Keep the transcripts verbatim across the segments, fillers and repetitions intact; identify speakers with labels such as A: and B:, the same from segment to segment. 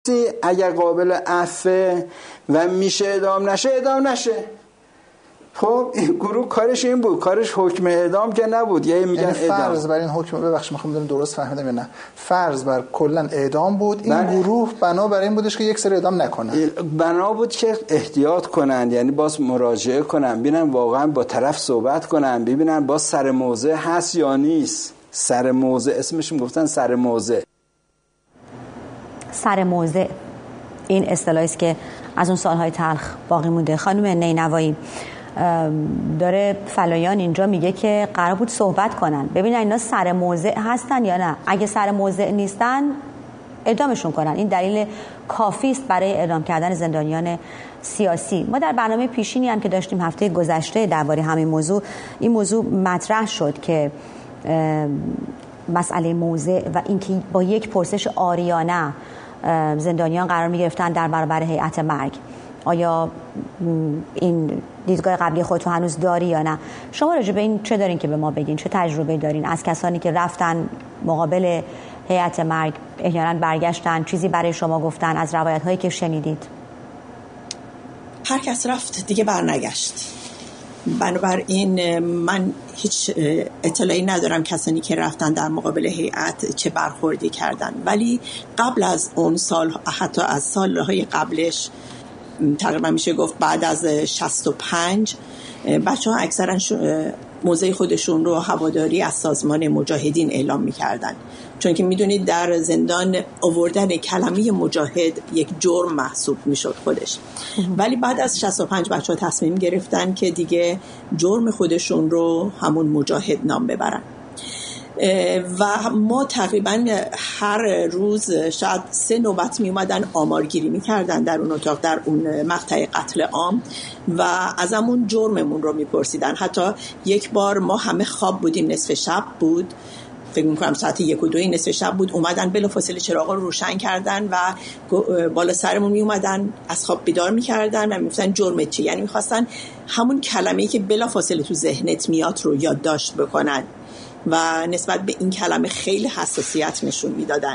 A: هستی، اگر قابل عفو و میشه اعدام نشه اعدام نشه. خب این گروه کارش این بود، کارش حکم اعدام که نبود. یعنی میگن
B: یعنی فرض
A: اعدام.
B: بر این حکم، ببخشید میخوام بدونم درست فهمیدم یا نه، فرض بر کلا اعدام بود. این
A: بله.
B: گروه بنا بر این بودش که یک سری اعدام نکنن،
A: بنا بود که احتیاط کنن، یعنی باز مراجعه کنن، ببینن واقعا با طرف صحبت کنن، ببینن باز سر موضع هست یا نیست. سر موضع اسمش گفتن سر موضع.
C: سر موضع این اصطلاحی است که از اون سالهای تلخ باقی مونده. خانم نینوایی، داره فلایان اینجا میگه که قرار بود صحبت کنن، ببینن اینا سر موضع هستن یا نه. اگه سر موضع نیستن اعدامشون کنن. این دلیل کافی است برای اعدام کردن زندانیان سیاسی. ما در برنامه پیشینی هم که داشتیم هفته گذشته درباره همین موضوع، این موضوع مطرح شد که مسئله موضع و اینکه با یک پرسش عاریانه زندانیان قرار می‌گرفتن در برابر هیئت مرگ. آیا این دیدگاه قبلی خودتون هنوز داری یا نه؟ شما راجع به این چه دارین که به ما بگین؟ چه تجربه دارین از کسانی که رفتن مقابل هیئت مرگ، احیانا برگشتن، چیزی برای شما گفتن از روایت هایی که شنیدید؟
D: هر کس رفت دیگه برنگشت. بنابراین من هیچ اطلاعی ندارم کسانی که رفتن در مقابل هیئت چه برخوردی کردن، ولی قبل از اون سال، حتی از سالهای قبلش، تقریبا میشه گفت بعد از شصت و پنج، بچه ها اکثرا موضع خودشون رو هواداری از سازمان مجاهدین اعلام میکردن، چون که میدونید در زندان آوردن کلمه مجاهد یک جرم محسوب میشد خودش. ولی بعد از شصت و پنج بچه ها تصمیم گرفتن که دیگه جرم خودشون رو همون مجاهد نام ببرن و ما تقریبا هر روز شاید سه نوبت می اومدن آمارگیری می کردن در اون اتاق، در اون مقطع قتل عام، و از همون جرممون رو می پرسیدن. حتی یک بار ما همه خواب بودیم، نصف شب بود، فکر می‌کنم ساعت یک و دوی نصف شب بود، اومدن بلافاصله چراغا رو روشن کردن و بالا سرمون می اومدن از خواب بیدار می‌کردن و میگفتن جرمت چیه؟ یعنی می‌خواستن همون کلمه‌ای که بلافاصله تو ذهنت میاد رو یادداشت بکنن و نسبت به این کلمه خیلی حساسیت نشون میدادن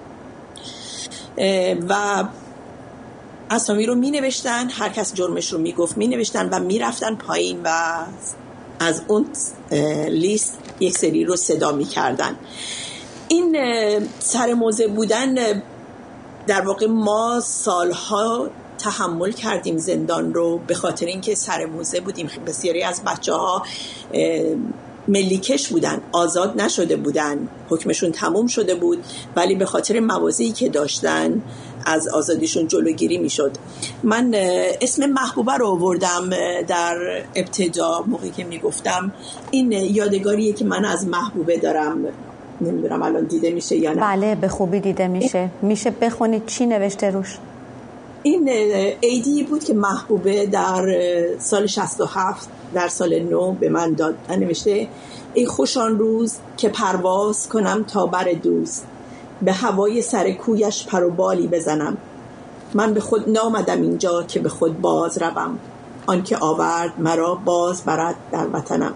D: و اسامی رو می نوشتن، هر کس جرمش رو می گفت می نوشتن و می رفتن پایین و از اون لیست یک سری رو صدا می کردن. این سر موضع بودن، در واقع ما سالها تحمل کردیم زندان رو به خاطر اینکه سر موضع بودیم. بسیاری از بچه ها ملیکش بودن، آزاد نشده بودن، حکمشون تموم شده بود، ولی به خاطر موازی که داشتن از آزادیشون جلوگیری میشد. من اسم محبوبه رو آوردم در ابتدا موقعی که میگفتم. این یادگاریه که من از محبوبه دارم، نمیدونم الان دیده میشه یا نه.
C: بله به خوبی دیده میشه. میشه بخونید چی نوشته روش؟
D: این ایدی بود که محبوبه در سال شصت و هفت در سال نو به من داد. نوشته ای خوشان روز که پرواز کنم تا بر دوست، به هوای سر کویش پر و بالی بزنم. من به خود نامدم اینجا که به خود باز روم، آن که آورد مرا باز برد در وطنم.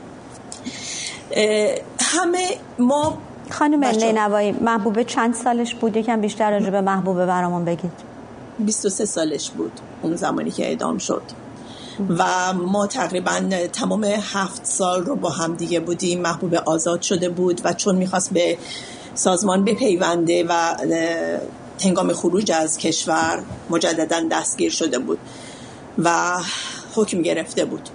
D: همه ما
C: خانم نینوایی، محبوبه چند سالش بود؟ یکم بیشتر راجع به محبوبه برامون بگید.
D: بیست و سه سالش بود اون زمانی که اعدام شد و ما تقریبا تمام هفت سال رو با هم دیگه بودیم. محبوبه آزاد شده بود و چون میخواست به سازمان بپیونده و هنگام خروج از کشور مجددا دستگیر شده بود و حکم گرفته بود.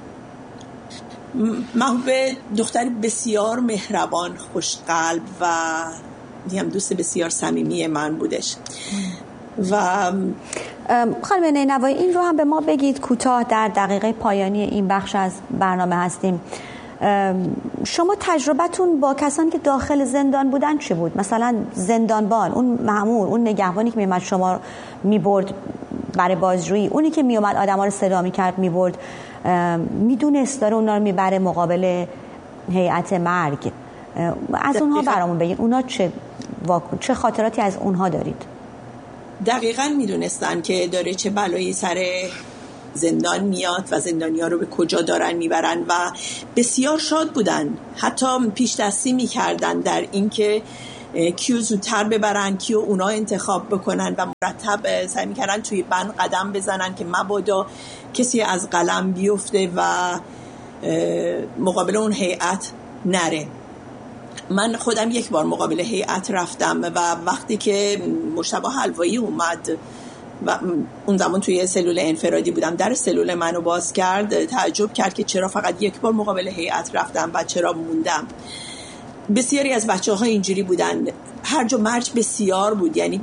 D: محبوبه دختری بسیار مهربان، خوشقلب و هم دوست بسیار صمیمی من بودش. و
C: خانم نینوایی این رو هم به ما بگید کوتاه، در دقیقه پایانی این بخش از برنامه هستیم. شما تجربتون با کسانی که داخل زندان بودن چه بود؟ مثلا زندانبان، اون مأمور، اون نگهبانی که میومد شما میبرد برای بازجویی، اونی که میومد آدما رو صدا میکرد میبرد، میدونست داره اونا رو میبره مقابل هیئت مرگ، از اونها برامون بگید. اونا چه واقع... چه خاطراتی از اونها دارید؟
D: دقیقاً میدونستن که داره چه بلایی سر زندان میاد و زندانی‌ها رو به کجا دارن میبرن و بسیار شاد بودن. حتی پیش دستی میکردن در اینکه کیو زودتر ببرن، کیو اونا انتخاب بکنن و مرتب سعی میکردن توی بند قدم بزنن که مبادا کسی از قلم بیفته و مقابل اون هیئت نره. من خودم یک بار مقابل هیئت رفتم و وقتی که مجتبی حلوایی اومد و اون زمان توی سلول انفرادی بودم، در سلول منو باز کرد، تعجب کرد که چرا فقط یک بار مقابل هیئت رفتم و چرا موندم. بسیاری از بچه ها اینجوری بودن، هرج و مرج بسیار بود، یعنی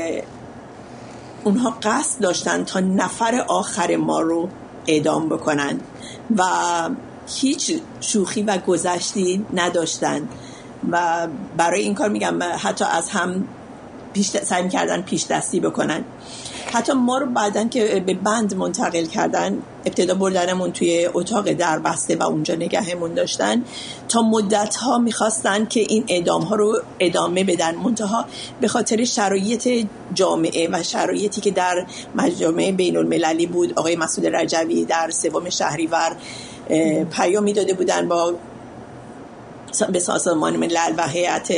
D: اونها قصد داشتن تا نفر آخر ما رو اعدام بکنن و هیچ شوخی و گذشتی نداشتن و برای این کار میگم حتی از هم پیش سعی می‌کردن پیش دستی بکنن. حتی ما رو بعدن که به بند منتقل کردن، ابتدا بردنمون توی اتاق دربسته و اونجا نگهمون داشتن تا مدت‌ها می‌خواستن که این اعدام‌ها رو ادامه بدن، منتها به خاطر شرایط جامعه و شرایطی که در مجامع بین‌المللی بود، آقای مسعود رجوی در سوم شهریور پیامی داده بودن با به سازمان ملل و هیئت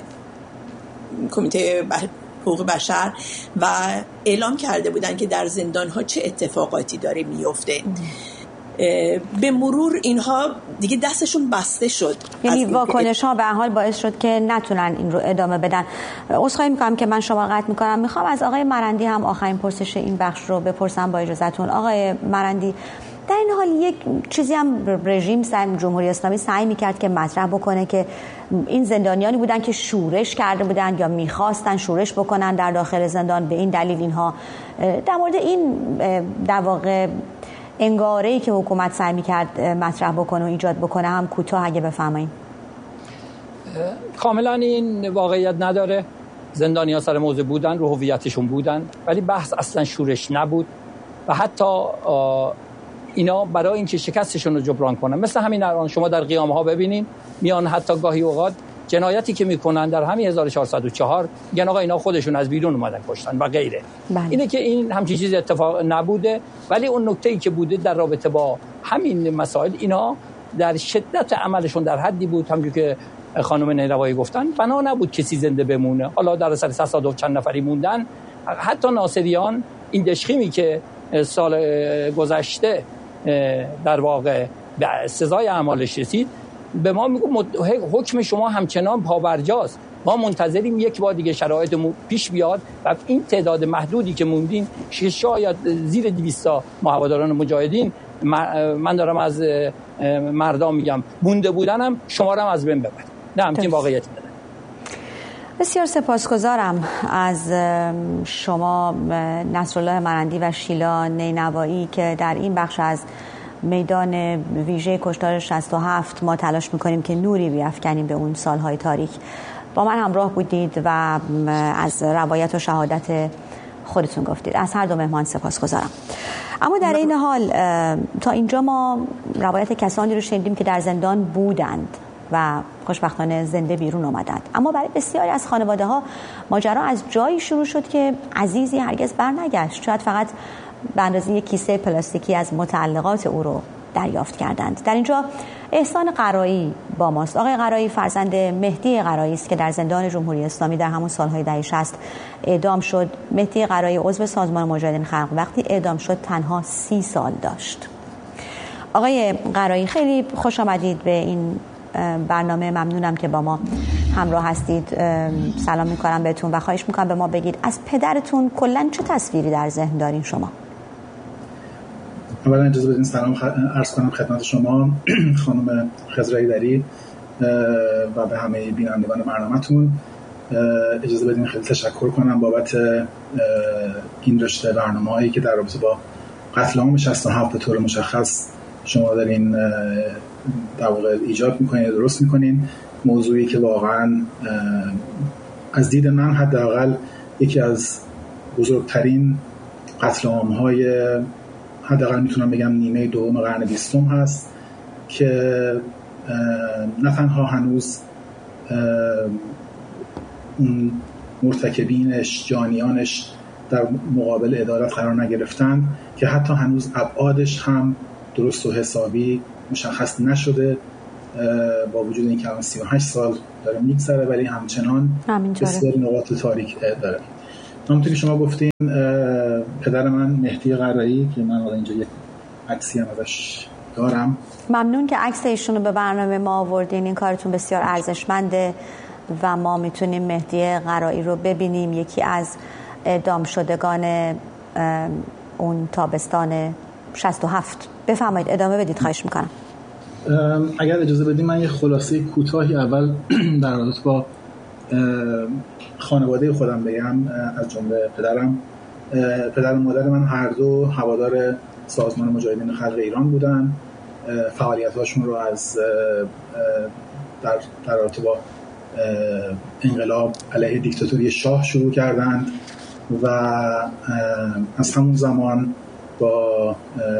D: کمیته حقوق بشر و اعلام کرده بودن که در زندان‌ها چه اتفاقاتی داره میفته. به مرور اینها دیگه دستشون بسته شد،
C: یعنی واکنش ها به هر حال باعث شد که نتونن این رو ادامه بدن. عذرخواهی میکنم که من شما قطع میکنم. میخوام از آقای مرندی هم آخرین پرسش این بخش رو بپرسم با اجازهتون. آقای مرندی، در این حال یک چیزی هم رژیم سعی جمهوری اسلامی سعی میکرد که مطرح بکنه که این زندانیانی بودن که شورش کرده بودن یا میخواستن شورش بکنن در داخل زندان، به این دلیل اینها. در مورد این در واقع انگاره‌ای که حکومت سعی میکرد مطرح بکنه و ایجاد بکنه هم کوتاه اگه بفرمایید.
E: کاملا این واقعیت نداره. زندانی‌ها سر موضع بودن، رو هویتشون بودن، ولی بحث اصلا شورش نبود و حتی اینا برای اینکه شکستشون رو جبران کنن، مثل همین الان شما در قیام‌ها ببینین میان حتی گاهی اوقات جنایتی که میکنن در همین هزار و چهارصد و چهار میگن آقا اینا خودشون از بیرون اومدن کشتن و غیره. بله. اینه که این همچین چیز اتفاق نبوده، ولی اون نکته‌ای که بوده در رابطه با همین مسائل، اینا در شدت عملشون در حدی بود، همونجوری که خانم نیروایی گفتن، بنا نبود کسی زنده بمونه. حالا در اثر تصادف چند نفری موندن. حتی ناصریان این دشخیمی که سال گذشته در واقع به سزای اعمالش رسید، به ما میگه حکم شما همچنان پابرجاست، ما منتظریم یک بار دیگه شرایط پیش بیاد و این تعداد محدودی که موندین، شاید زیر دویست تا هواداران مجاهدین، من دارم از مردم میگم مونده بودنم شما رو هم از بین ببرید. نه همچین واقعیتی داره.
C: بسیار سپاسگزارم از شما نصرالله مرندی و شیلا نینوایی که در این بخش از میدان ویژه کشتار شصت و هفت ما تلاش میکنیم که نوری بیفکنیم به اون سالهای تاریک. با من همراه بودید و از روایت و شهادت خودتون گفتید. از هر دو مهمان سپاسگزارم. اما در این حال تا اینجا ما روایت کسانی رو شنیدیم که در زندان بودند و خوشبختانه زنده بیرون آمدند. اما برای بسیاری از خانواده ها ماجرا از جایی شروع شد که عزیزی هرگز برنگشت. شاید فقط به اندازه یک کیسه پلاستیکی از متعلقات او رو دریافت کردند. در اینجا احسان قرایی با ماست. آقای قرایی فرزند مهدی قرایی است که در زندان جمهوری اسلامی در همون سالهای دهه شصت اعدام شد. مهدی قرایی عضو سازمان مجاهدین خلق وقتی اعدام شد تنها سی سال داشت. آقای قرایی خیلی خوش آمدید به این برنامه. ممنونم که با ما همراه هستید. سلام میکنم بهتون و خواهش میکنم به ما بگید از پدرتون کلاً چه تصویری در ذهن دارین شما؟
B: اولا اجازه بدین سلام عرض کنم خدمت شما خانم خضرایی دری و به همه بینندگان برنامه‌تون. اجازه بدین خیلی تشکر کنم بابت این رشته برنامه‌هایی که در رابطه با قتل عام شصت و هفت به طور مشخص شما دارین در واقع ایجاد میکنین، درست میکنین. موضوعی که واقعا از دید من حداقل یکی از بزرگترین قتل عام‌های حداقل میتونم بگم نیمه دوم قرن بیستم هست که نه تنها هنوز اون مرتکبینش، جانیانش در مقابل عدالت قرار نگرفتن، که حتی هنوز ابعادش هم درست و حسابی مشخص نشده با وجود این که الان سی و هشت سال داره میگذره ولی همچنان بسیار نقاط تاریک داره. همونطور که شما گفتین پدر من مهدی قرایی که من الان اینجا یک عکسی هم ازش دارم.
C: ممنون که عکس ایشون رو به برنامه ما آوردین. این کارتون بسیار ارزشمنده و ما میتونیم مهدی قرایی رو ببینیم، یکی از اعدام شدگان اون تابستان شصت و هفت. بفرمایید ادامه بدید خواهش میکنم.
B: اگر اجازه بدید من یه خلاصه کوتاهی اول در رابطه با خانواده خودم بگم، از جمله پدرم. پدر و مادر من هر دو هوادار سازمان مجاهدین خلق ایران بودن. فعالیت‌هاشون رو از در در رابطه با انقلاب علیه دیکتاتوری شاه شروع کردند و از همون زمان با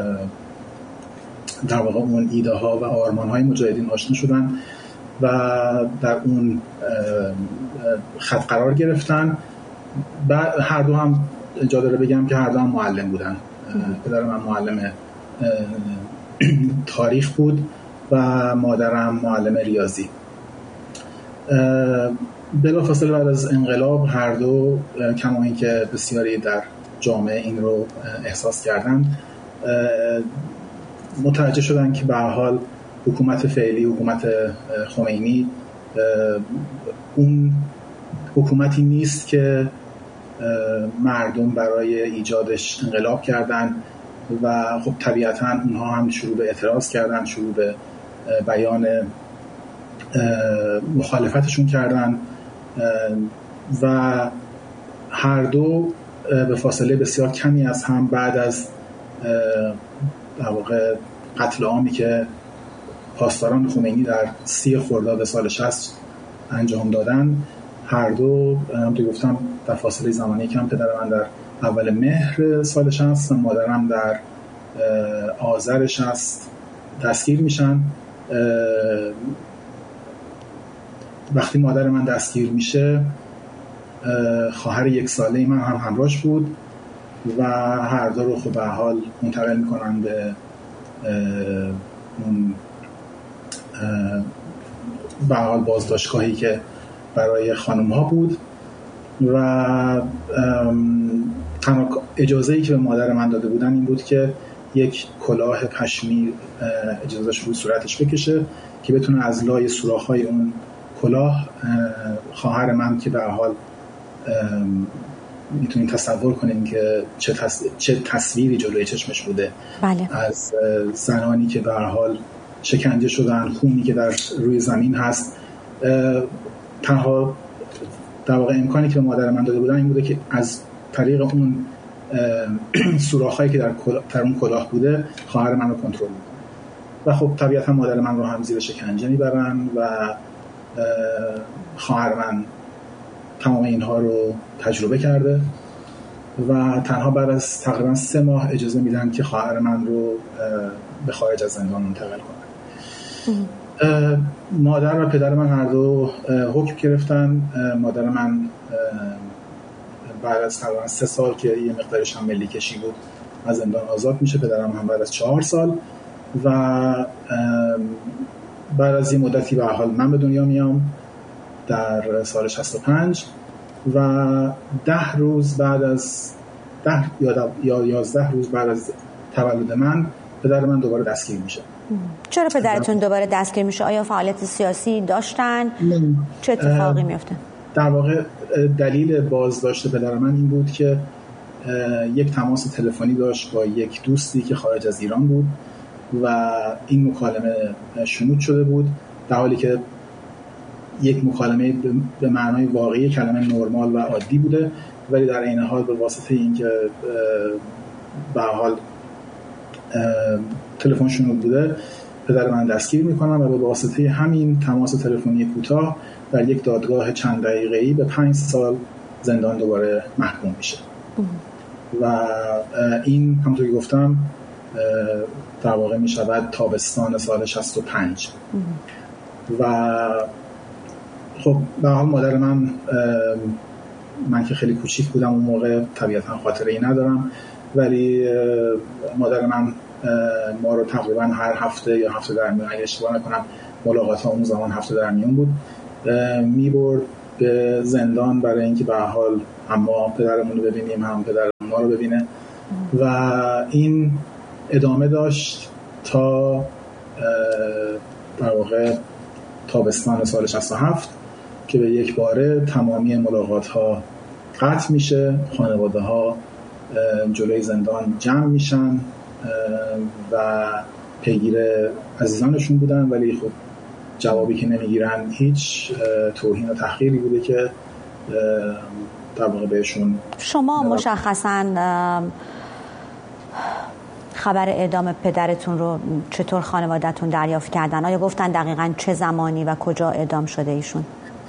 B: در واقع اون ایده ها و آرمان های مجاهدین آشنا شدن و در اون خط قرار گرفتن. بعد هر دو هم جا داره بگم که هر دو هم معلم بودن. پدر من معلم تاریخ بود و مادرم معلم ریاضی. بلافاصله بعد از انقلاب هر دو، کما اینکه بسیاری در جامعه این رو احساس کردن، متوجه شدن که به هر حال حکومت فعلی، حکومت خمینی، اون حکومتی نیست که مردم برای ایجادش انقلاب کردن و خب طبیعتاً اونها هم شروع به اعتراض کردن، شروع به بیان مخالفتشون کردن و هر دو به فاصله بسیار کمی از هم بعد از در واقع قتل عامی که پاسداران خمینی در سی خرداد سال شصت انجام دادن، هر دو همونطور گفتم در فاصله زمانی کم، پدر من در اول مهر سال شصت و مادرم در آذر شصت دستگیر میشن. وقتی مادر من دستگیر میشه خواهر یک ساله من هم همراهش بود و هر دو رو خب به حال منتقل میکنن به اون به حال بازداشتگاهی که برای خانم ها بود و تنها اجازه‌ای که به مادر من داده بودن این بود که یک کلاه پشمی اجازهش رو صورتش بکشه که بتونه از لای سوراخ‌های اون کلاه خواهر من که به هر حال میتونیم تصور کنیم که چه, تص... چه تصویری جلوی چشمش بوده.
C: بله.
B: از زنانی که به هر حال شکنجه شدن، خونی که در روی زمین هست. تنها در واقع امکانی که به مادر من داده بودن این بوده که از طریق اون سوراخ‌هایی که در, کل... در اون کلاه بوده خواهر من رو کنترل میکنه و خب طبیعتا مادر من رو هم زیر شکنجه میبرن و خواهر من تمام اینها رو تجربه کرده و تنها بعد از تقریبا سه ماه اجازه میدن که خواهر من رو به خارج از زندان منتقل کنن. مادر و پدر من هر دو حکم گرفتن. مادر من بعد از تقریبا سه سال که یه مقدارش هم ملی کشی بود از زندان آزاد میشه. پدرم هم بعد از چهار سال و بعد از این مدتی به حال من به دنیا میام در سال شصت و پنج و ده روز بعد از ده یا یازده روز بعد از تولد من پدر من دوباره دستگیر میشه.
C: چرا پدرتون دوباره دستگیر میشه؟ آیا فعالیت سیاسی داشتن؟ نه. چه اتفاقی میفته؟
B: در واقع دلیل بازداشت پدر من این بود که یک تماس تلفنی داشت با یک دوستی که خارج از ایران بود و این مکالمه شنود شده بود، در حالی که یک مکالمه به معنای واقعی کلمه نرمال و عادی بوده، ولی در این حال به واسطه اینکه به حال تلفن شنود بوده پدر من دستگیر میکنن و به واسطه همین تماس تلفنی کوتاه در یک دادگاه چند دقیقه‌ای به پنج سال زندان دوباره محکوم میشه و این همونطور که گفتم در واقع میشود تابستان سال شصت و پنج و خب به حال مادر من من که خیلی کوچیک بودم اون موقع طبیعتا خاطره ای ندارم، ولی مادر من ما رو تقریبا هر هفته یا هفته در میون، اگه اشتباه نکنم ملاقات ها اون زمان هفته در میون بود، میبرد به زندان برای اینکه به هر حال هم ما پدرمون رو ببینیم هم پدر ما رو ببینه و این ادامه داشت تا در واقع تابستان سال شصت و هفت که به یک باره تمامی ملاقات ها قطع میشه، خانواده ها جلوی زندان جمع میشن و پیگیر عزیزانشون بودن، ولی خب جوابی که نمیگیرن هیچ توهین و تحقیری بوده که در واقع بهشون.
C: شما مشخصاً خبر اعدام پدرتون رو چطور خانواده‌تون دریافت کردن؟ آیا گفتن دقیقاً چه زمانی و کجا اعدام شده ایشون؟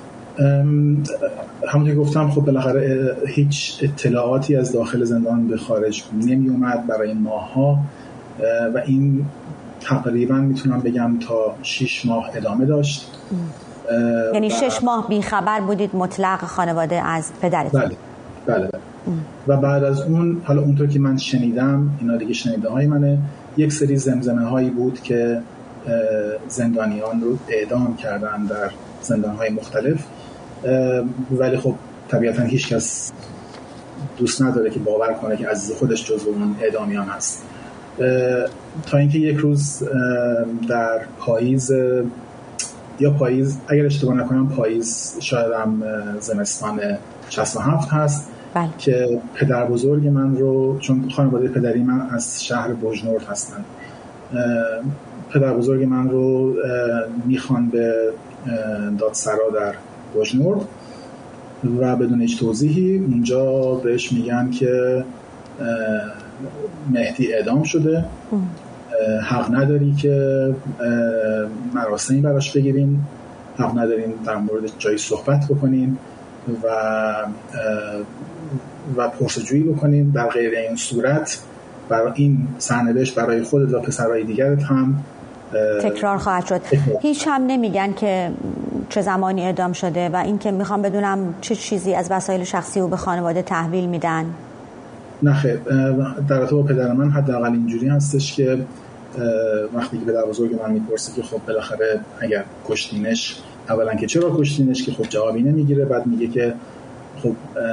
B: همونطور گفتم خب بالاخره هیچ اطلاعاتی از داخل زندان به خارج نمی اومد برای ماها و این تقریبا میتونم بگم تا شش ماه ادامه داشت.
C: یعنی شش ماه بی خبر بودید مطلق خانواده از پدرتون؟
B: بله بله, بله. و بعد از اون، حالا اونطور که من شنیدم، اینا دیگه شنیده های منه، یک سری زمزمه هایی بود که زندانیان رو اعدام کردن در زندان های مختلف، ولی خب طبیعتا هیچ کس دوست نداره که باور کنه که عزیز خودش جزو اون اعدامیان هست. تا اینکه یک روز در پاییز یا پاییز اگر اشتباه نکنم پاییز شاید هم زمستان شصت و هفت هست
C: بله.
B: که پدر بزرگ من رو، چون خانواده پدری من از شهر بوجنورد هستن، پدر بزرگ من رو میخوان به دادسرا در بوجنورد و بدون هیچ توضیحی اونجا بهش میگن که مهدی اعدام شده، حق نداری که مراسمی براش بگیرین، حق ندارین در مورد جایی صحبت بکنین و و پرسجویی بکنین، در غیر این صورت برای این سرنوشت برای خودت و پسرهای دیگرت هم
C: تکرار خواهد شد. تکرار. هیچ هم نمیگن که چه زمانی اعدام شده و این که میخوام بدونم چه چیزی از وسایل شخصی رو به خانواده تحویل میدن؟
B: نه خیر، در رابطه با پدر من حداقل اینجوری هستش که وقتی که پدر بزرگ من میپرسه که خب بالاخره اگر کشتینش، اولا که چرا کشتینش، که خب جوابی نمیگیره، بعد میگه که خب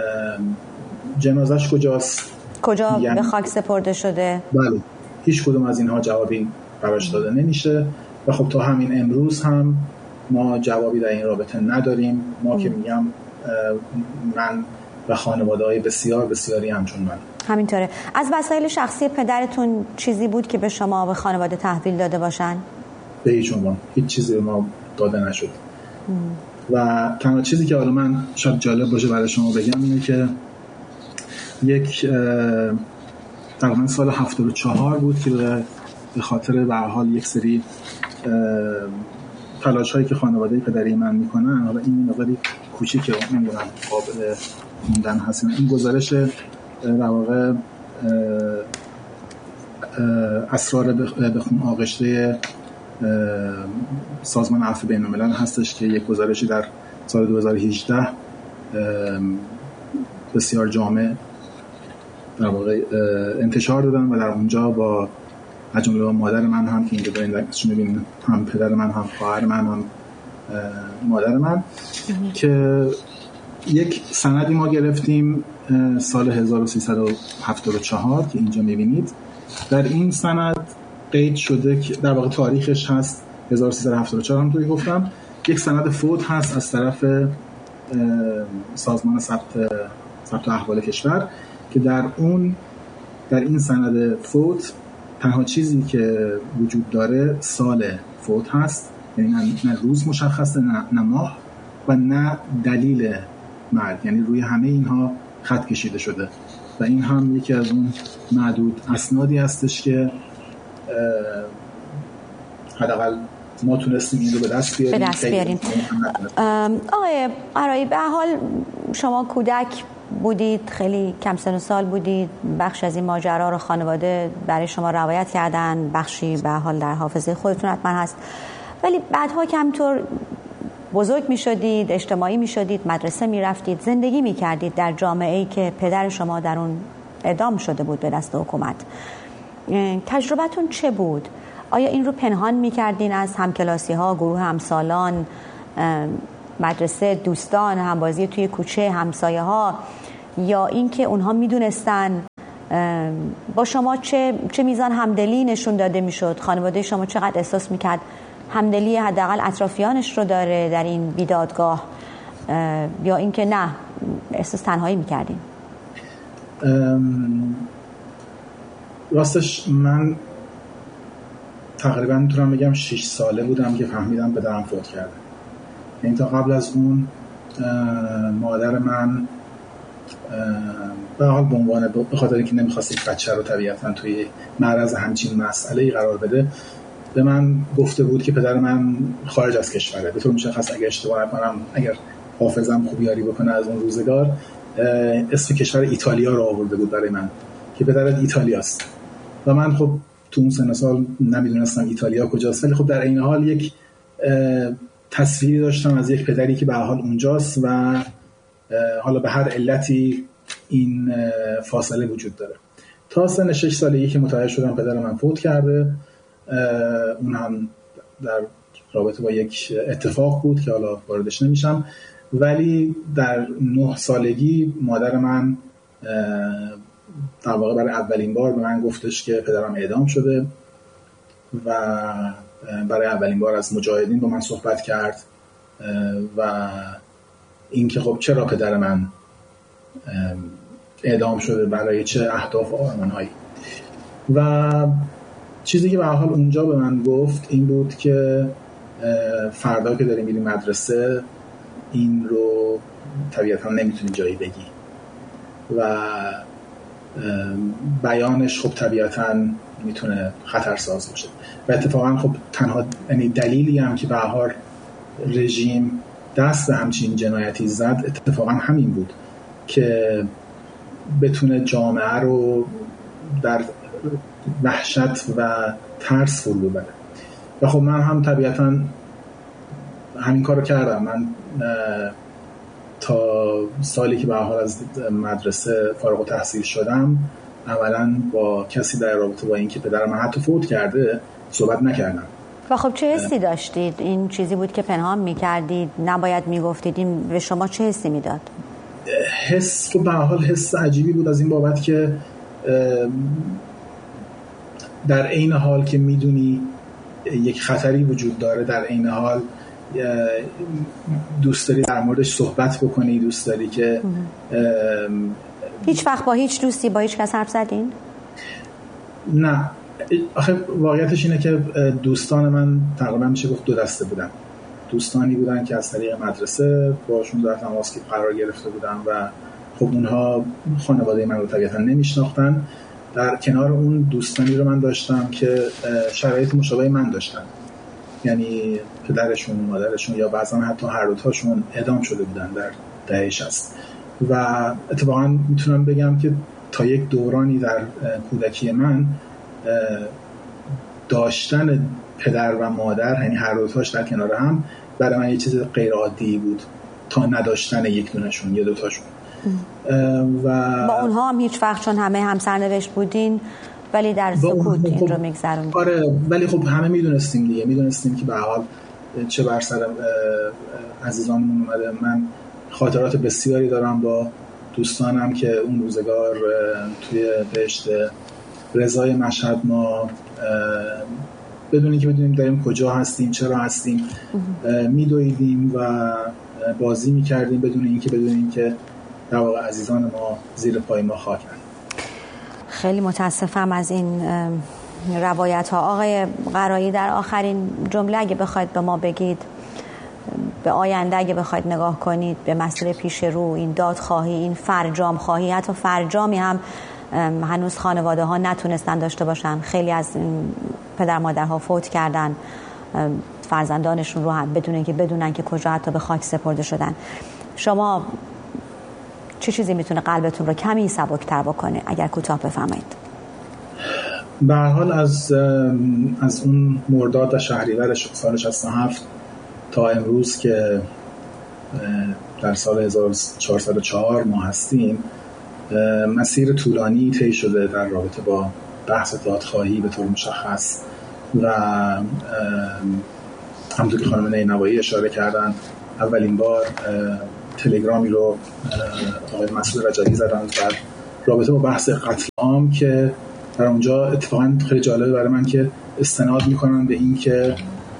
B: جنازش کجاست،
C: کجا به خاک سپرده شده.
B: بله، هیچ کدوم از اینها جوابی براش داده نمیشه و خب تا همین امروز هم ما جوابی در این رابطه نداریم. ما ام. که میگم من و خانواده‌های بسیار بسیاری همچون من. همینطوره.
C: از وسایل شخصی پدرتون چیزی بود که به شما به خانواده تحویل داده باشن؟
B: به هیچ عنوان هیچ چیزی به ما داده نشد. ام. و تنها چیزی که حالا من شاید جالب باشه برای شما بگم اینه که یک تقریبا سال هفتاد و چهار بود که به خاطر به هر حال یک سری تلاش هایی که خانواده پدری من میکنن، حالا این مقداری کوچیکه نمیدونم قابل خوندن هست، این گزارش در واقع اسرار به خون آغشته سازمان عفو بین الملل هستش که یک گزارشی در سال دو هزار و هجده بسیار جامع در واقع انتشار دادن و در اونجا با از جمله با مادر من هم که اینجا دارین عکسشون می‌بینید، هم پدر من هم خواهر من هم مادر من، که یک سندی ما گرفتیم سال هزار و سیصد و هفتاد و چهار که اینجا می‌بینید. در این سند قید شده که در واقع تاریخش هست هزار و سیصد و هفتاد و چهار، همونطوری گفتم. یک سند فوت هست از طرف سازمان ثبت ثبت احوال کشور که در اون در این سند فوت تنها چیزی که وجود داره سال فوت هست، یعنی نه روز مشخصه، نه, نه ماه و نه دلیل مرگ، یعنی روی همه اینها خط کشیده شده و این هم یکی از اون معدود اسنادی هستش که حداقل ما تونستیم این رو به دست بیاریم.
C: به دست بیاریم. آقای قرایی، به حال شما کودک بودید، خیلی کم سن و سال بودید، بخش از این ماجرا رو خانواده برای شما روایت کردن، بخشی به حال در حافظه خودتون حتما هست، ولی بعدها که همینطور بزرگ می شدید، اجتماعی می شدید، مدرسه می رفتید، زندگی می کردید در جامعه‌ای که پدر شما در اون اعدام شده بود به دست حکومت. تجربتون چه بود؟ آیا این رو پنهان میکردین از همکلاسی ها، گروه همسالان، مدرسه، دوستان، همبازی توی کوچه، همسایه ها، یا اینکه اونها میدونستن با شما چه چه میزان همدلی نشون داده میشد؟ خانواده شما چقدر احساس میکرد همدلی حداقل اطرافیانش رو داره در این بیدادگاه، یا اینکه نه احساس تنهایی میکردین؟
B: راستش من تقریبا میتونم بگم شش ساله بودم که فهمیدم پدرم فوت کرده. این تا قبل از اون مادر من به حال به عنوان به خاطر اینکه نمیخواست یک بچه رو طبیعتا توی معرض همچین مسئله‌ای قرار بده، به من گفته بود که پدر من خارج از کشوره. به طور مشخص اگه اشتباه نکنم، اگر حافظم خوب یاری بکنه از اون روزگار، اسم کشور ایتالیا رو آورده بود برای من که پدرت ایتالیاست. و من خب تو اون سن سال نمیدونستم ایتالیا کجاست، ولی خب در این حال یک تصویری داشتم از یک پدری که به حال اونجاست و حالا به هر علتی این فاصله وجود داره. تا سن شش سالگی که متوجه شدم پدر من فوت کرده، اون هم در رابطه با یک اتفاق بود که حالا واردش نمیشم، ولی در نه سالگی مادر من در واقع برای اولین بار به من گفتش که پدرم اعدام شده و برای اولین بار از مجاهدین با من صحبت کرد و اینکه خب چرا پدر من اعدام شده، برای چه اهداف و آرمان‌هایی. و چیزی که به هر حال اونجا به من گفت این بود که فردا که داری میری مدرسه این رو طبیعتا نمیتونی جایی بگی و بیانش خب طبیعتا میتونه خطرساز باشه. و اتفاقا خب تنها یعنی دلیلی هم که به هر حال رژیم دست به همچین جنایتی زد اتفاقا همین بود که بتونه جامعه رو در وحشت و ترس فرو ببره. و خب من هم طبیعتا همین کارو کردم. من تا سالی که به هر حال از مدرسه فارغ التحصیل شدم اولا با کسی در رابطه با این که پدر من حتی فوت کرده صحبت نکردم.
C: و خب چه حسی داشتید؟ این چیزی بود که پنهان میکردید، نباید میگفتید، این به شما چه حسی میداد؟
B: حس به هر حال حس عجیبی بود از این بابت که در عین حال که میدونی یک خطری وجود داره، در عین حال دوست داری در موردش صحبت بکنی، دوست داری که
C: هیچ وقت با هیچ دوستی با هیچ کس حرف زدین؟
B: نه، آخه واقعیتش اینه که دوستان من تقریبا میشه گفت دو دسته بودن. دوستانی بودن که از طریق مدرسه باشون در تماس قرار گرفته بودن و خب اونها خانواده من رو طبیعتا نمیشناختن. در کنار اون دوستانی رو من داشتم که شرایط مشابه من داشتن، یعنی پدرشون، مادرشون یا بعضا حتی هر دو تاشون اعدام شده بودن در دهه شصت. و اتفاقا میتونم بگم که تا یک دورانی در کودکی من داشتن پدر و مادر، یعنی هر دو تاش در کنار هم، برای من یه چیز غیر عادی بود تا نداشتن یک دونشون یا دو تاشون. و
C: با اونها هم هیچ وقت، چون همه هم سرنوشت بودین ولی در سکوت این رو میگذروندین.
B: آره، ولی خب همه میدونستیم دیگه، میدونستیم که به هر حال چه بر سر عزیزانمون اومده. من خاطرات بسیاری دارم با دوستانم که اون روزگار توی بهشت رضای مشهد ما بدون اینکه بدونیم داریم کجا هستیم، چرا هستیم، میدویدیم و بازی میکردیم بدون اینکه بدونیم که در واقع عزیزان ما زیر پای ما خاکن.
C: خیلی متاسفم از این روایت ها. آقای قرایی، در آخرین جمله اگه بخواید به ما بگید، به آینده اگه بخواید نگاه کنید، به مسیر پیش رو، این دادخواهی، این فرجام خواهی، حتی فرجامی هم هنوز خانواده ها نتونستن داشته باشن. خیلی از پدر مادرها فوت کردن، فرزندانشون رو هم بدون اینکه بدونن که کجا حتی به خاک سپرده شدن. شما چه چیزی میتونه قلبتون رو کمی سبک‌تر بکنه اگر کوتاه بفرمایید؟
B: به هر حال از از اون مرداد و شهریور سال شصت و هفت تا امروز که در سال هزار و چهارصد و چهار ما هستیم، مسیر طولانی طی شده در رابطه با بحث دادخواهی به طور مشخص و همونطور که خانم نینوایی اشاره کردن اولین بار تلگرامی رو آقای مسعود رجبی زدن در رابطه با بحث قتل عام که در اونجا اتفاقا خیلی جالبه برای من که استناد میکنن به این که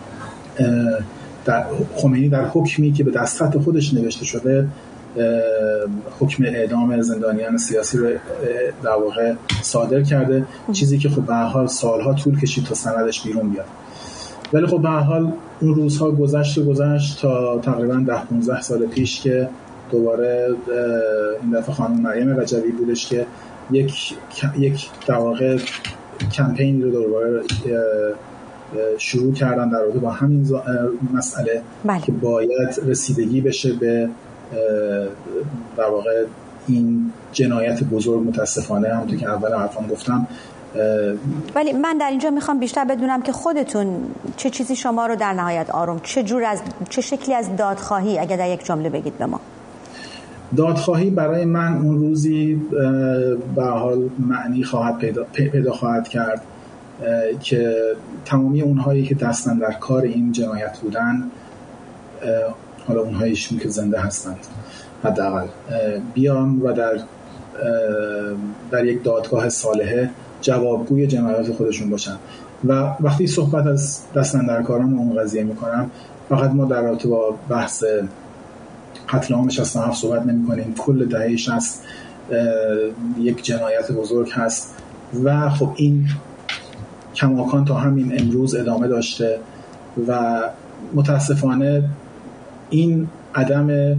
B: در خمینی در حکمی که به دستخط خودش نوشته شده حکم اعدام زندانیان سیاسی رو در واقع صادر کرده، چیزی که خب به هر حال سالها طول کشید تا سندش بیرون بیاد. ولی خب به هر حال اون روزها گذشت و گذشت تا تقریبا ده پانزده سال پیش که دوباره این دفعه خانم مریم رجبی بودش که یک یک در واقع کمپینی رو دوباره شروع کردن در رابطه با همین مسئله بله. که باید رسیدگی بشه به در واقع این جنایت بزرگ. متاسفانه همونطور که اول حرفم گفتم،
C: ولی من در اینجا میخوام بیشتر بدونم که خودتون چه چیزی شما رو در نهایت آروم، چه جور از چه شکلی از دادخواهی، اگر در یک جمله بگید به ما.
B: دادخواهی برای من اون روزی به حال معنی خواهد پیدا, پیدا خواهد کرد که تمامی اونهایی که دستن در کار این جنایت بودن، حالا اونهایشون که زنده هستند حداقل، بیان و در در یک دادگاه صالحه جوابگوی جنایات خودشون باشن. و وقتی صحبت از دستن در کاران اون قضیه میکنم، فقط ما در رابطه با بحث قتل عام شصت و هفت صحبت نمی کنیم. کل دهه شصت یک جنایت بزرگ هست و خب این کماکان تا همین امروز ادامه داشته و متاسفانه این عدم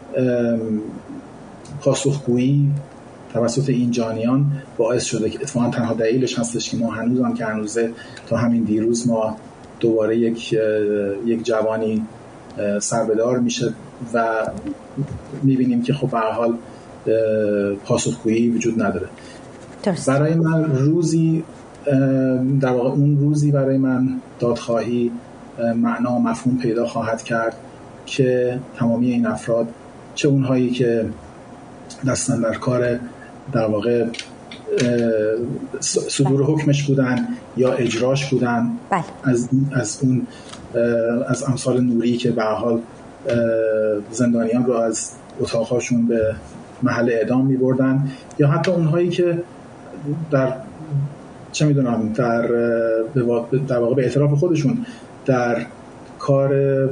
B: پاسخگویی توسط این جانیان باعث شده که اتفاقا تنها دلیلش هستش که ما هنوز هم که هنوزه تا همین دیروز ما دوباره یک یک جوانی سربدار میشه و میبینیم که خب به هر حال پاسخگویی وجود نداره. درست. برای من روزی در واقع اون روزی برای من دادخواهی معنا و مفهوم پیدا خواهد کرد که تمامی این افراد، چه اونهایی که دستن در کار در واقع صدور حکمش بودن یا اجراش بودن، بله. از از اون از امثال نوری که به هر حال زندانیان رو از اتاقاشون به محل اعدام می‌بردن، یا حتی اونهایی که در چه میدونم در در واقع به اعتراف خودشون در کار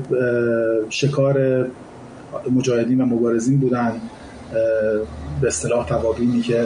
B: شکار مجاهدین و مبارزین بودن، به اصطلاح توابینی که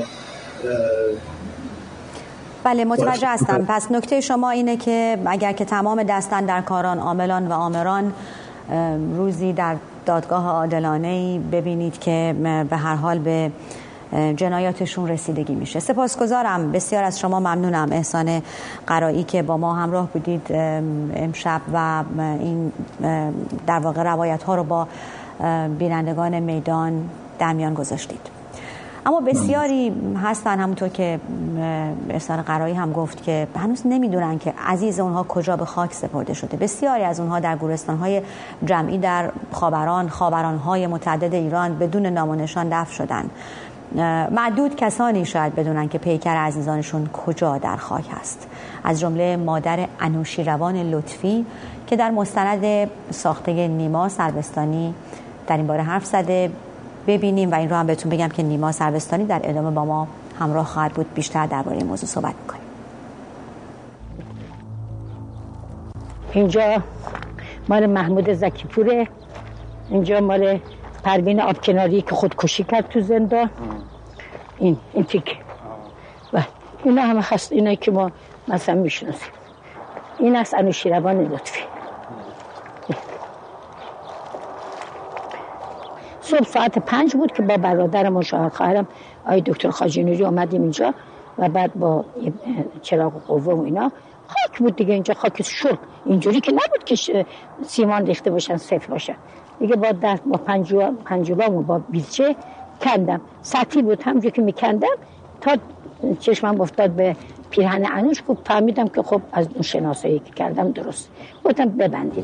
C: بله متوجه هستم. پس نکته شما اینه که اگر که تمام دستن در کاران، عاملان و آمران روزی در دادگاه عادلانه‌ای ببینید که به هر حال به جنایاتشون رسیدگی میشه. سپاسگزارم، بسیار از شما ممنونم احسان قرایی که با ما همراه بودید امشب و این در واقع روایت ها رو با بینندگان میدان در میان گذاشتید. اما بسیاری هستن همونطور که احسان قرایی هم گفت که هنوز نمیدونن که عزیز اونها کجا به خاک سپرده شده. بسیاری از اونها در گورستان‌های جمعی در خاوران، خاوران‌های متعدد ایران بدون نام و نشان دفن شدن. معدود کسانی شاید بدونن که پیکر عزیزانشون کجا در خاک هست، از جمله مادر انوشیروان لطفی که در مستند ساخته نیما سروستانی در این باره حرف زده. ببینیم و این رو هم بهتون بگم که نیما سروستانی در ادامه با ما همراه خواهد بود، بیشتر درباره این موضوع صحبت می‌کنیم.
F: اینجا مال محمود زکیپوره، اینجا مال پروین آبکناری که خودکشی کرد تو زندان. این این تیکه و اینا همه هست، اینا که ما مثلا میشناسیم. این از انوشیروان لطفی. صبح ساعت پنج بود که با برادر مشاور خواهرم آقای دکتر خواجه نوری اومدیم اینجا و بعد با چراغ قوه و اینا خاک بود دیگه. اینجا خاک شد، اینجوری که نبود که سیمان ریخته باشن صفر باشن دیگه. با دست با پنجو پنجولامو با بیلچه کندم، سطحی بود، همونجوری که میکندم تا چشمم افتاد به پیرهن انوش بود، فهمیدم که خب از اون شناسایی که کردم درست. گفتم ببندید.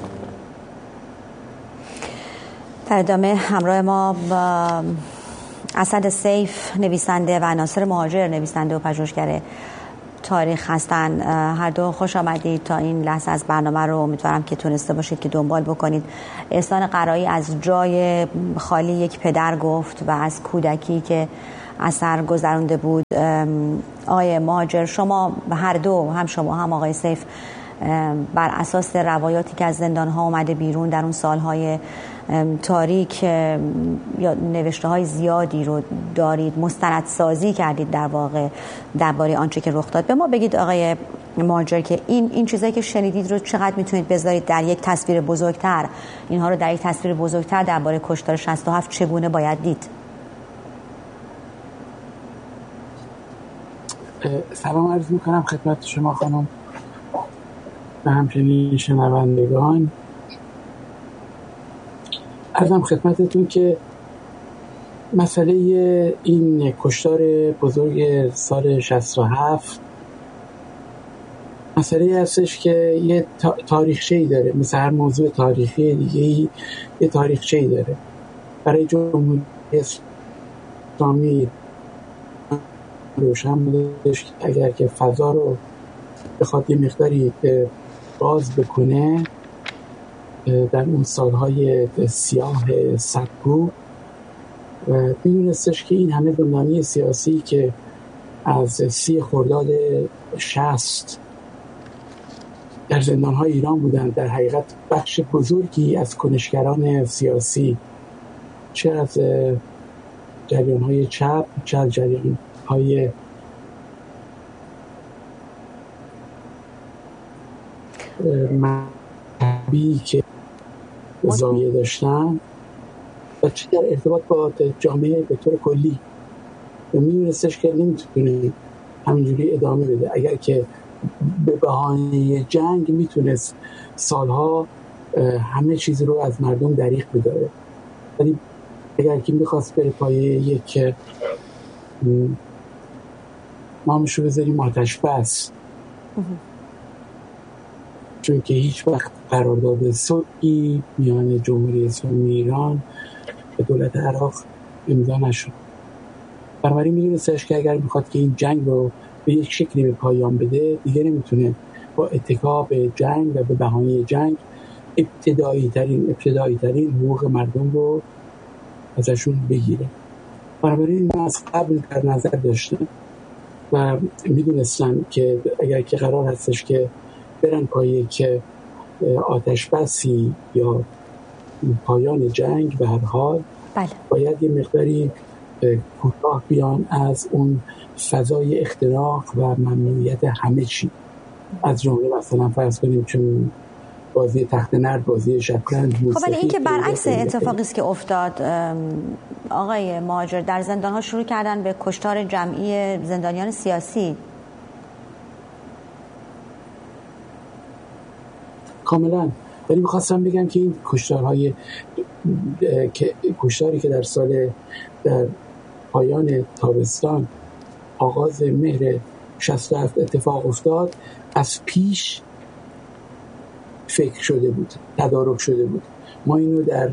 F: در ادامه همراه ما با
C: اسد سیف نویسنده و ناصر مهاجر نویسنده و پژوهشگر تاریخ هستن. هر دو خوش آمدید تا این لحظه از برنامه رو امیدوارم که تونسته باشید که دنبال بکنید. احسان قرایی از جای خالی یک پدر گفت و از کودکی که اثر گذرونده بود. آقای مهاجر، شما هر دو، هم شما هم آقای سیف، بر اساس روایاتی که از زندان‌ها اومده بیرون در اون سالهای تاریک یا نوشته های زیادی رو دارید، مستندسازی کردید در واقع درباره آنچه که رخ داد. به ما بگید آقای مهاجر که این این چیزایی که شنیدید رو چقدر میتونید بذارید در یک تصویر بزرگتر، اینها رو در یک تصویر بزرگتر درباره کشتار شصت و هفت چگونه باید دید؟
G: سلام عرض میکنم خدمت شما خانم و همچنین شنوندگان. عرضم خدمتتون که مسئله این کشتار بزرگ سال شصت و هفت مسئله هستش که یه تاریخچه‌ای داره، مثل هر موضوع تاریخی دیگه‌ای یه تاریخچه‌ای داره. برای جمهوری اسلامی روشن بودش که اگر که فضا رو بخواد یه مقداری باز بکنه در اون سالهای سیاه سبکو، میدونستش که این همه زندانی سیاسی که از سی خرداد شصت در زندانهای ایران بودند، در حقیقت بخش بزرگی از کنشگران سیاسی، چه از جریانهای چپ چه از جریانهای مذهبی که زاویه داشتن و چه در ارتباط با جامعه به طور کلی، و می‌دونستش که نمیتونه همینجوری ادامه بده. اگر که به بهانه جنگ میتونست سالها همه چیز رو از مردم دریغ بداره، ولی اگر که میخواست بره پای یک نامشو بذاریم آتش بس، چون که هیچ وقت قرارداد صلحی میان جمهوری اسلامی ایران و دولت عراق امضا نشد. بنابراین میدونستش که اگر میخواد که این جنگ رو به یک شکلی به پایان بده، دیگه نمیتونه با اتکا به جنگ و به بهانه جنگ ابتدایی ترین ابتدایی ترین حقوق مردم رو ازشون بگیره. بنابراین من از قبل در نظر داشتم و میدونستم که اگر که قرار هستش که برن پای که آتش بسی یا پایان جنگ، به هر حال
C: بله.
G: باید یه مقداری کوتاه بیان از اون فضای اختراق و ممنوعیت همه چی، از جمله مثلا فرض کنیم چون بازی تخت نرد، بازی شطرنج، موسیقی.
C: خب ولی این که برعکس اتفاقی است که افتاد آقای مهاجر، در زندان‌ها شروع کردن به کشتار جمعی زندانیان سیاسی.
G: کاملا. ولی می‌خواستم بگم که این کشتارهای که کشتاری که در سال در پایان تابستان آغاز مهر شصت و هفت اتفاق افتاد، از پیش فکر شده بود، تدارک شده بود. ما اینو در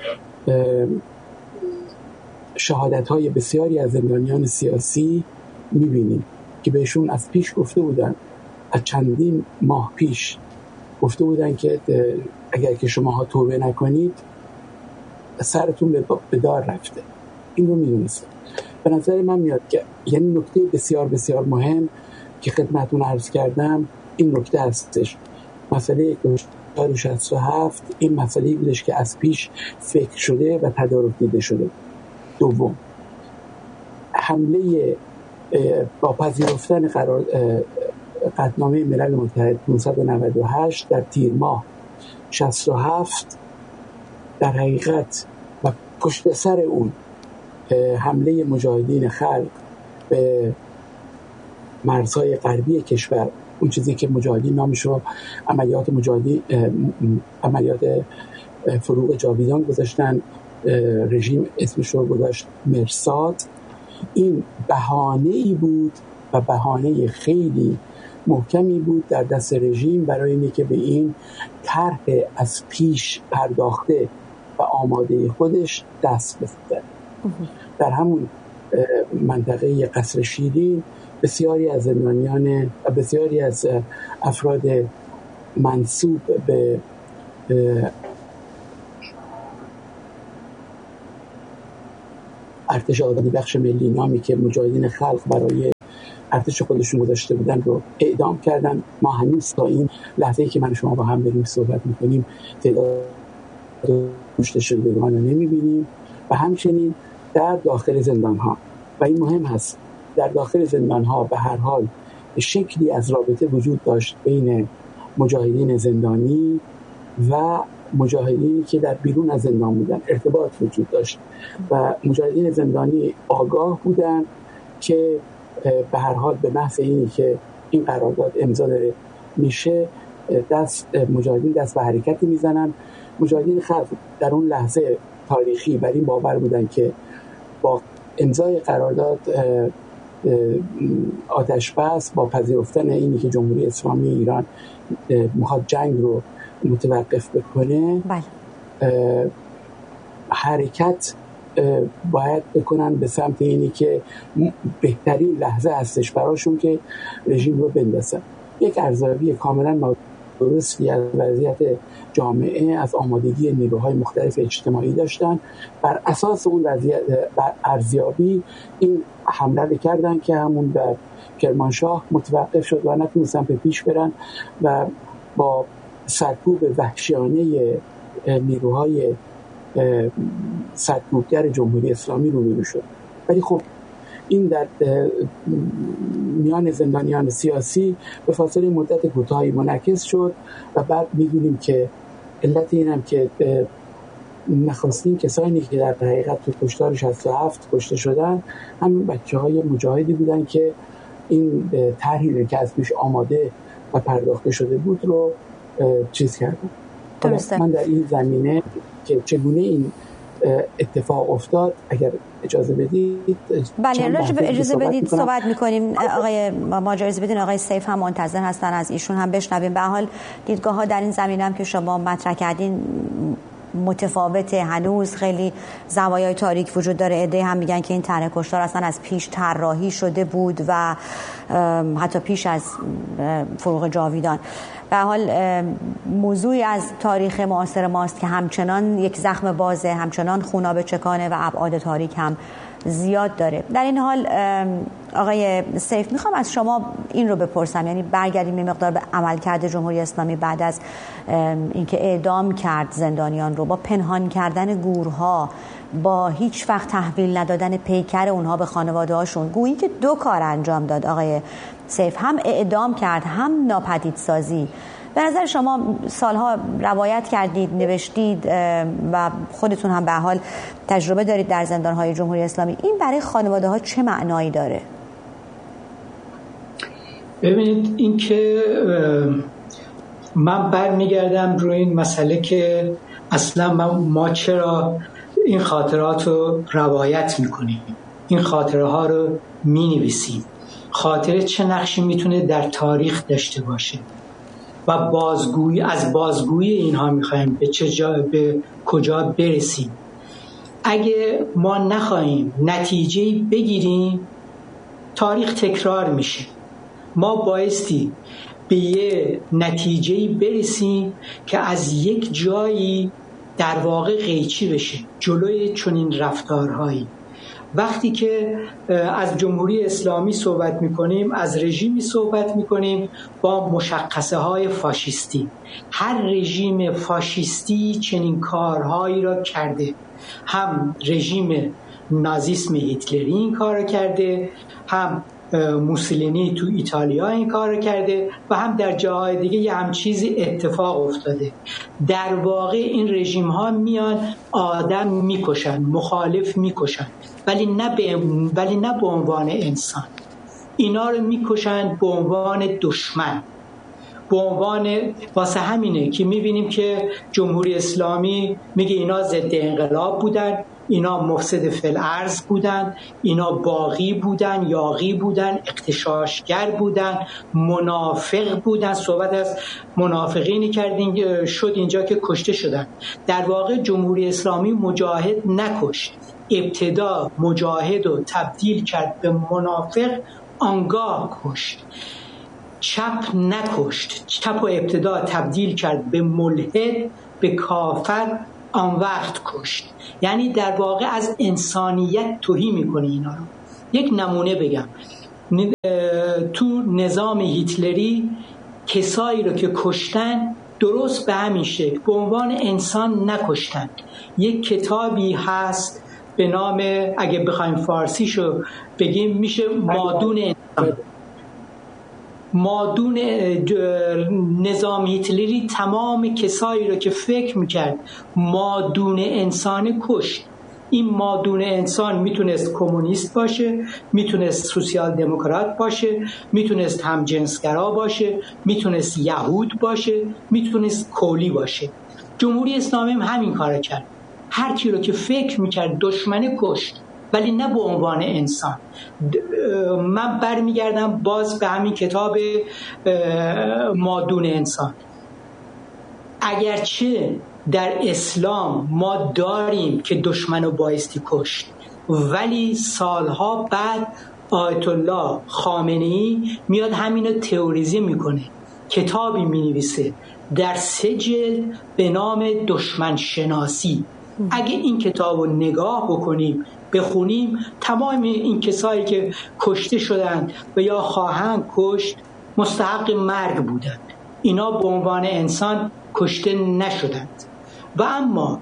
G: شهادت‌های بسیاری از زندانیان سیاسی می‌بینیم که بهشون از پیش گفته بودن، از چندین ماه پیش گفته بودن که اگر که شماها توبه نکنید سرتون به دار رفته. این رو می‌دونستم. به نظر من میاد که یعنی نکته بسیار بسیار مهم که خدمتتون عرض کردم این نکته هستش. مسئله کشتار شصت و هفت این مسئله بودش که از پیش فکر شده و تدارک دیده شده. دوم، حمله با پذیرفتن قرار قطعنامه ملل متحد پانصد و نود و هشت در تیر ماه شصت و هفت در حقیقت و پشت سر اون حمله مجاهدین خلق به مرزهای غربی کشور، اون چیزی که مجاهدین نامشو عملیات مجاهدین عملیات فروغ جاویدان گذاشتن، رژیم اسمشو گذاشت مرصاد. این بهانه‌ای بود و بهانه خیلی محکمی بود در دست رژیم برای اینکه که به این طرح از پیش پرداخته و آماده خودش دست بزنه. در همون منطقه قصر شیرین بسیاری از زندانیان بسیاری از افراد منسوب به ارتش آزادی بخش ملی، نامی که مجاهدین خلق برای ارتش خودشون گذاشته بودن، رو اعدام کردن. ما هنوز تا این لحظه‌ای که من شما با هم داریم صحبت می‌کنیم تعداد کشته شدگان رو نمی‌بینیم. و همچنین در داخل زندان‌ها، و این مهم هست، در داخل زندان‌ها به هر حال شکلی از رابطه وجود داشت بین مجاهدین زندانی و مجاهدینی که در بیرون از زندان بودن، ارتباط وجود داشت و مجاهدین زندانی آگاه بودن که به هر حال به محض اینی که این قرارداد امضا داره میشه، دست مجاهدین دست به حرکتی میزنن. مجاهدین خلق در اون لحظه تاریخی بر این باور بودن که با امضای قرارداد آتش بس، با پذیرفتن اینی که جمهوری اسلامی ایران میخواد جنگ رو متوقف بکنه، بله. حرکت باید بکنن به سمت اینی که بهترین لحظه هستش براشون که رژیم رو بندازن. یک ارزیابی کاملا درستی از وضعیت جامعه، از آمادگی نیروهای مختلف اجتماعی داشتن. بر اساس اون وضعیت ارزیابی این حمله کردن که همون در کرمانشاه متوقف شد و نتونستن به پیش برن و با سرکوب وحشیانه نیروهای سرکوبگر جمهوری اسلامی روبرو شد. ولی خب این در میان زندانیان سیاسی به فاصله مدت کوتاهی منعکس شد و بعد می‌دونیم که علت این هم که نخستین کسانی که در حقیقت تو کشتار شصت و هفت کشته شدن همین بچه‌های مجاهدی بودن که این طرحی که از پیش آماده و پرداخته شده بود رو چیز کردن.
C: درسته.
G: من در این زمینه که چگونه این اتفاق افتاد اگر اجازه بدید،
C: بله راجب اجازه بدید صحبت میکنیم. آقای ما اجازه بدین آقای سیف هم منتظر هستن، از ایشون هم بشنویم. به حال دیدگاه ها در این زمینه هم که شما مطرح کردین متفاوته، هنوز خیلی زوایای تاریک وجود داره. عده هم میگن که این طرح کشتار اصلا از پیش طراحی شده بود و حتی پیش از فروغ جاویدان. به حال موضوعی از تاریخ معاصر ماست که همچنان یک زخم بازه، همچنان خونابه چکانه و ابعاد تاریک هم زیاد داره. در این حال آقای سیف میخوام از شما این رو بپرسم، یعنی برگردیم یه مقدار به عملکرد جمهوری اسلامی بعد از اینکه اعدام کرد زندانیان رو، با پنهان کردن گورها، با هیچ وقت تحویل ندادن پیکر اونها به خانواده هاشون. گویی که دو کار انجام داد آقای سیف، هم اعدام کرد هم ناپدید سازی. به نظر شما سالها روایت کردید، نوشتید و خودتون هم به حال تجربه دارید در زندانهای جمهوری اسلامی، این برای خانواده ها چه معنایی داره؟
H: ببینید این که من برمیگردم روی این مسئله که اصلا ما چرا این خاطرات رو روایت میکنیم، این خاطره ها رو مینویسیم. خاطره چه نقشی میتونه در تاریخ داشته باشه و بازگویی از بازگویی اینها میخوایم به چه جا به کجا برسیم. اگه ما نخواهیم نتیجه بگیریم تاریخ تکرار میشه. ما بایستی به یه نتیجه برسیم که از یک جایی در واقع قیچی بشه جلوی چنین رفتارهایی. وقتی که از جمهوری اسلامی صحبت میکنیم، از رژیمی صحبت میکنیم با مشخصه های فاشیستی. هر رژیم فاشیستی چنین کارهایی را کرده. هم رژیم نازیسم هیتلری این کار را کرده، هم موسولینی تو ایتالیا این کار را کرده و هم در جاهای دیگه یه هم چیزی اتفاق افتاده. در واقع این رژیم ها میان آدم میکشن، مخالف میکشن، ولی نه به ولی نه به عنوان انسان. اینا رو میکشن به عنوان دشمن، به عنوان واسه همینه که میبینیم که جمهوری اسلامی میگه اینا ضد انقلاب بودن، اینا مفسد فی الارض بودن، اینا باغی بودن، یاغی بودن، اغتشاشگر بودن، منافق بودن. صحبت از منافقینی کردین شد اینجا که کشته شدن. در واقع جمهوری اسلامی مجاهد نکشت، ابتدا مجاهد و تبدیل کرد به منافق آنگاه کشت. چپ نکشت، چپ و ابتدا تبدیل کرد به ملحد، به کافر، آن وقت کشت. یعنی در واقع از انسانیت توهی میکنه اینا رو. یک نمونه بگم، تو نظام هیتلری کسایی رو که کشتن درست به همین شکل به عنوان انسان نکشتن. یک کتابی هست به نام، اگه بخوایم فارسیشو بگیم میشه مادون انسان. مادون نظام هیتلری تمام کسایی رو که فکر میکرد مادون انسان کشت. این مادون انسان میتونست کمونیست باشه، میتونست سوسیال دموکرات باشه، میتونست همجنسگرا باشه، میتونست یهود باشه، میتونست کولی باشه. جمهوری اسلامی هم همین کار کرد. هر کی رو که فکر میکرد دشمنه کشت، ولی نه به عنوان انسان. من برمیگردم باز به همین کتاب مادون انسان. اگرچه در اسلام ما داریم که دشمنو بایستی کشت، ولی سالها بعد آیت الله خامنه‌ای میاد همینو تئوریزه میکنه، کتابی مینویسه در سه جلد به نام دشمن شناسی. اگه این کتابو نگاه بکنیم بخونیم، تمام این کسایی که کشته شدند و یا خواهند کشت مستحق مرگ بودند. اینا به عنوان انسان کشته نشدند. و اما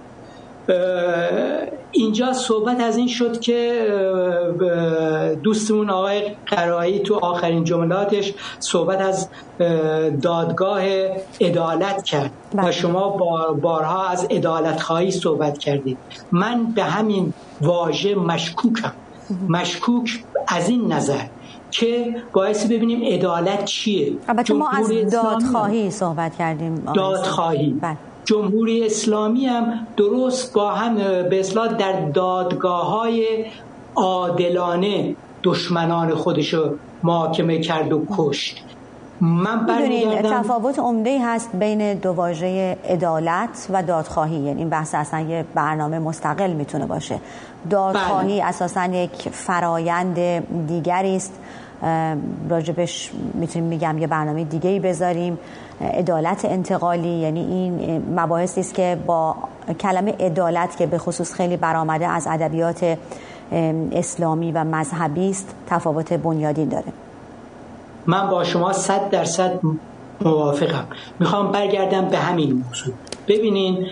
H: اینجا صحبت از این شد که دوستمون آقای قرایی تو آخرین جملاتش صحبت از دادگاه عدالت کرد و شما بار بارها از عدالت خواهی صحبت کردید. من به همین واژه مشکوکم. مشکوک از این نظر که باعث ببینیم عدالت چیه.
C: البته ما از دادخواهی صحبت کردیم.
H: دادخواهی
C: بله.
H: جمهوری اسلامی هم درست با هم به اصطلاح در دادگاه‌های عادلانه دشمنان خودشو محاکمه کرد و کشت. من برمیگردم
C: تفاوت عمده‌ای هست بین دو واژه عدالت و دادخواهی. یعنی این بحث اصلا یه برنامه مستقل میتونه باشه. دادخواهی بله. اساسا یک فرایند دیگری است، راجبش میتونیم میگم یه برنامه دیگه‌ای بذاریم. عدالت انتقالی یعنی این مباحثی است که با کلمه عدالت که به خصوص خیلی برآمده از ادبیات اسلامی و مذهبی است تفاوت بنیادین داره.
H: من با شما صد درصد موافقم. میخوام برگردم به همین موضوع. ببینین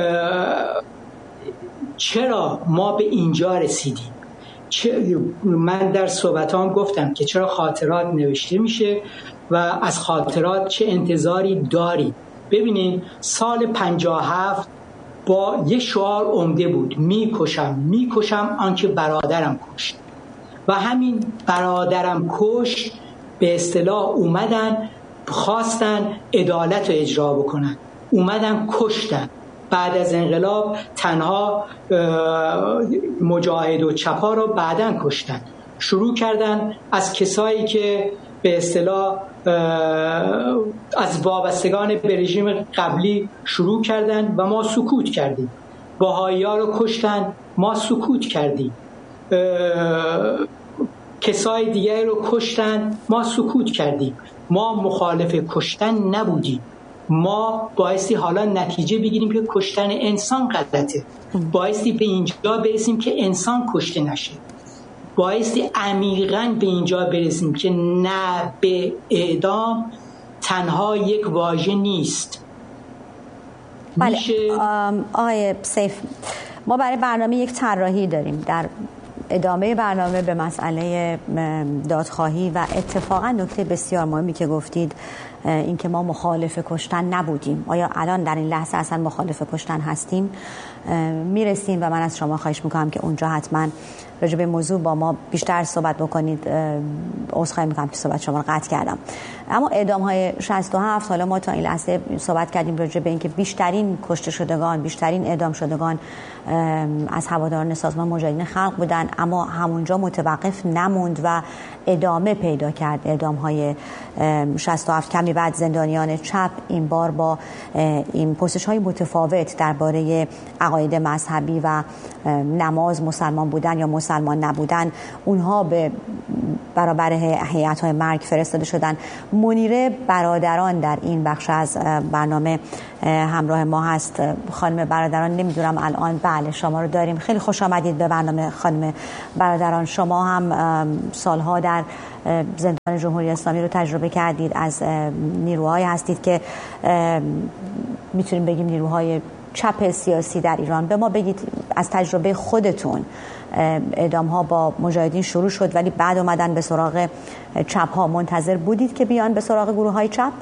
H: چرا ما به اینجا رسیدیم. من در صحبتام گفتم که چرا خاطرات نوشته میشه و از خاطرات چه انتظاری داریم. ببینین سال پنجاه و هفت با یه شعار عمده بود، میکشم میکشم آنکه برادرم کشت. و همین برادرم کشت به اصطلاح اومدن خواستن عدالت رو اجرا بکنن، اومدن کشتن. بعد از انقلاب تنها مجاهد و چپا رو بعدن کشتن. شروع کردن از کسایی که به اصطلاح از وابستگان به رژیم قبلی شروع کردن و ما سکوت کردیم. بهائی‌ها رو کشتن، ما سکوت کردیم. کسای دیگه رو کشتن، ما سکوت کردیم. ما مخالف کشتن نبودیم. ما بایستی حالا نتیجه بگیریم که کشتن انسان غلطه. بایستی به اینجا برسیم که انسان کشته نشه. بایستی عمیقاً به اینجا برسیم که نه به اعدام تنها یک واژه نیست.
C: بله. آقای سیف، ما برای برنامه یک طراحی داریم. در ادامه برنامه به مسئله دادخواهی و اتفاقا نکته بسیار مهمی که گفتید این که ما مخالف کشتن نبودیم. آیا الان در این لحظه اصلا مخالف کشتن هستیم؟ میرسیم و من از شما خواهش میکنم که اونجا حتما راجع به موضوع با ما بیشتر صحبت بکنید. عذرخواهی میکنم که صحبت شما رو قطع کردم. اما اعدام های شصت و هفت، حالا ما تا این لحظه صحبت کردیم راجع به اینکه بیشترین کشته شدگان، بیشترین اعدام شدگان از هواداران سازمان مجاهدین خلق بودن، اما همونجا متوقف نموند و ادامه پیدا کرد اعدام های شصت و هفت. کمی بعد زندانیان چپ این بار با این پرسش های متفاوت درباره عقاید مذهبی و نماز مسلمان بودن یا مسلمان نبودن اونها به برابر هیئت‌های مرگ فرستاده شدن. منیره برادران در این بخش از برنامه همراه ما هست. خانم برادران نمیدونم الان بله شما رو داریم. خیلی خوش آمدید به برنامه خانم برادران. شما هم سالها در زندان جمهوری اسلامی رو تجربه کردید، از نیروهایی هستید که میتونیم بگیم نیروهای چپ سیاسی در ایران. به ما بگید از تجربه خودتون، اعدام ها با مجاهدین شروع شد ولی بعد اومدن به سراغ چپ ها، منتظر بودید که بیان به سراغ گروه های چپ؟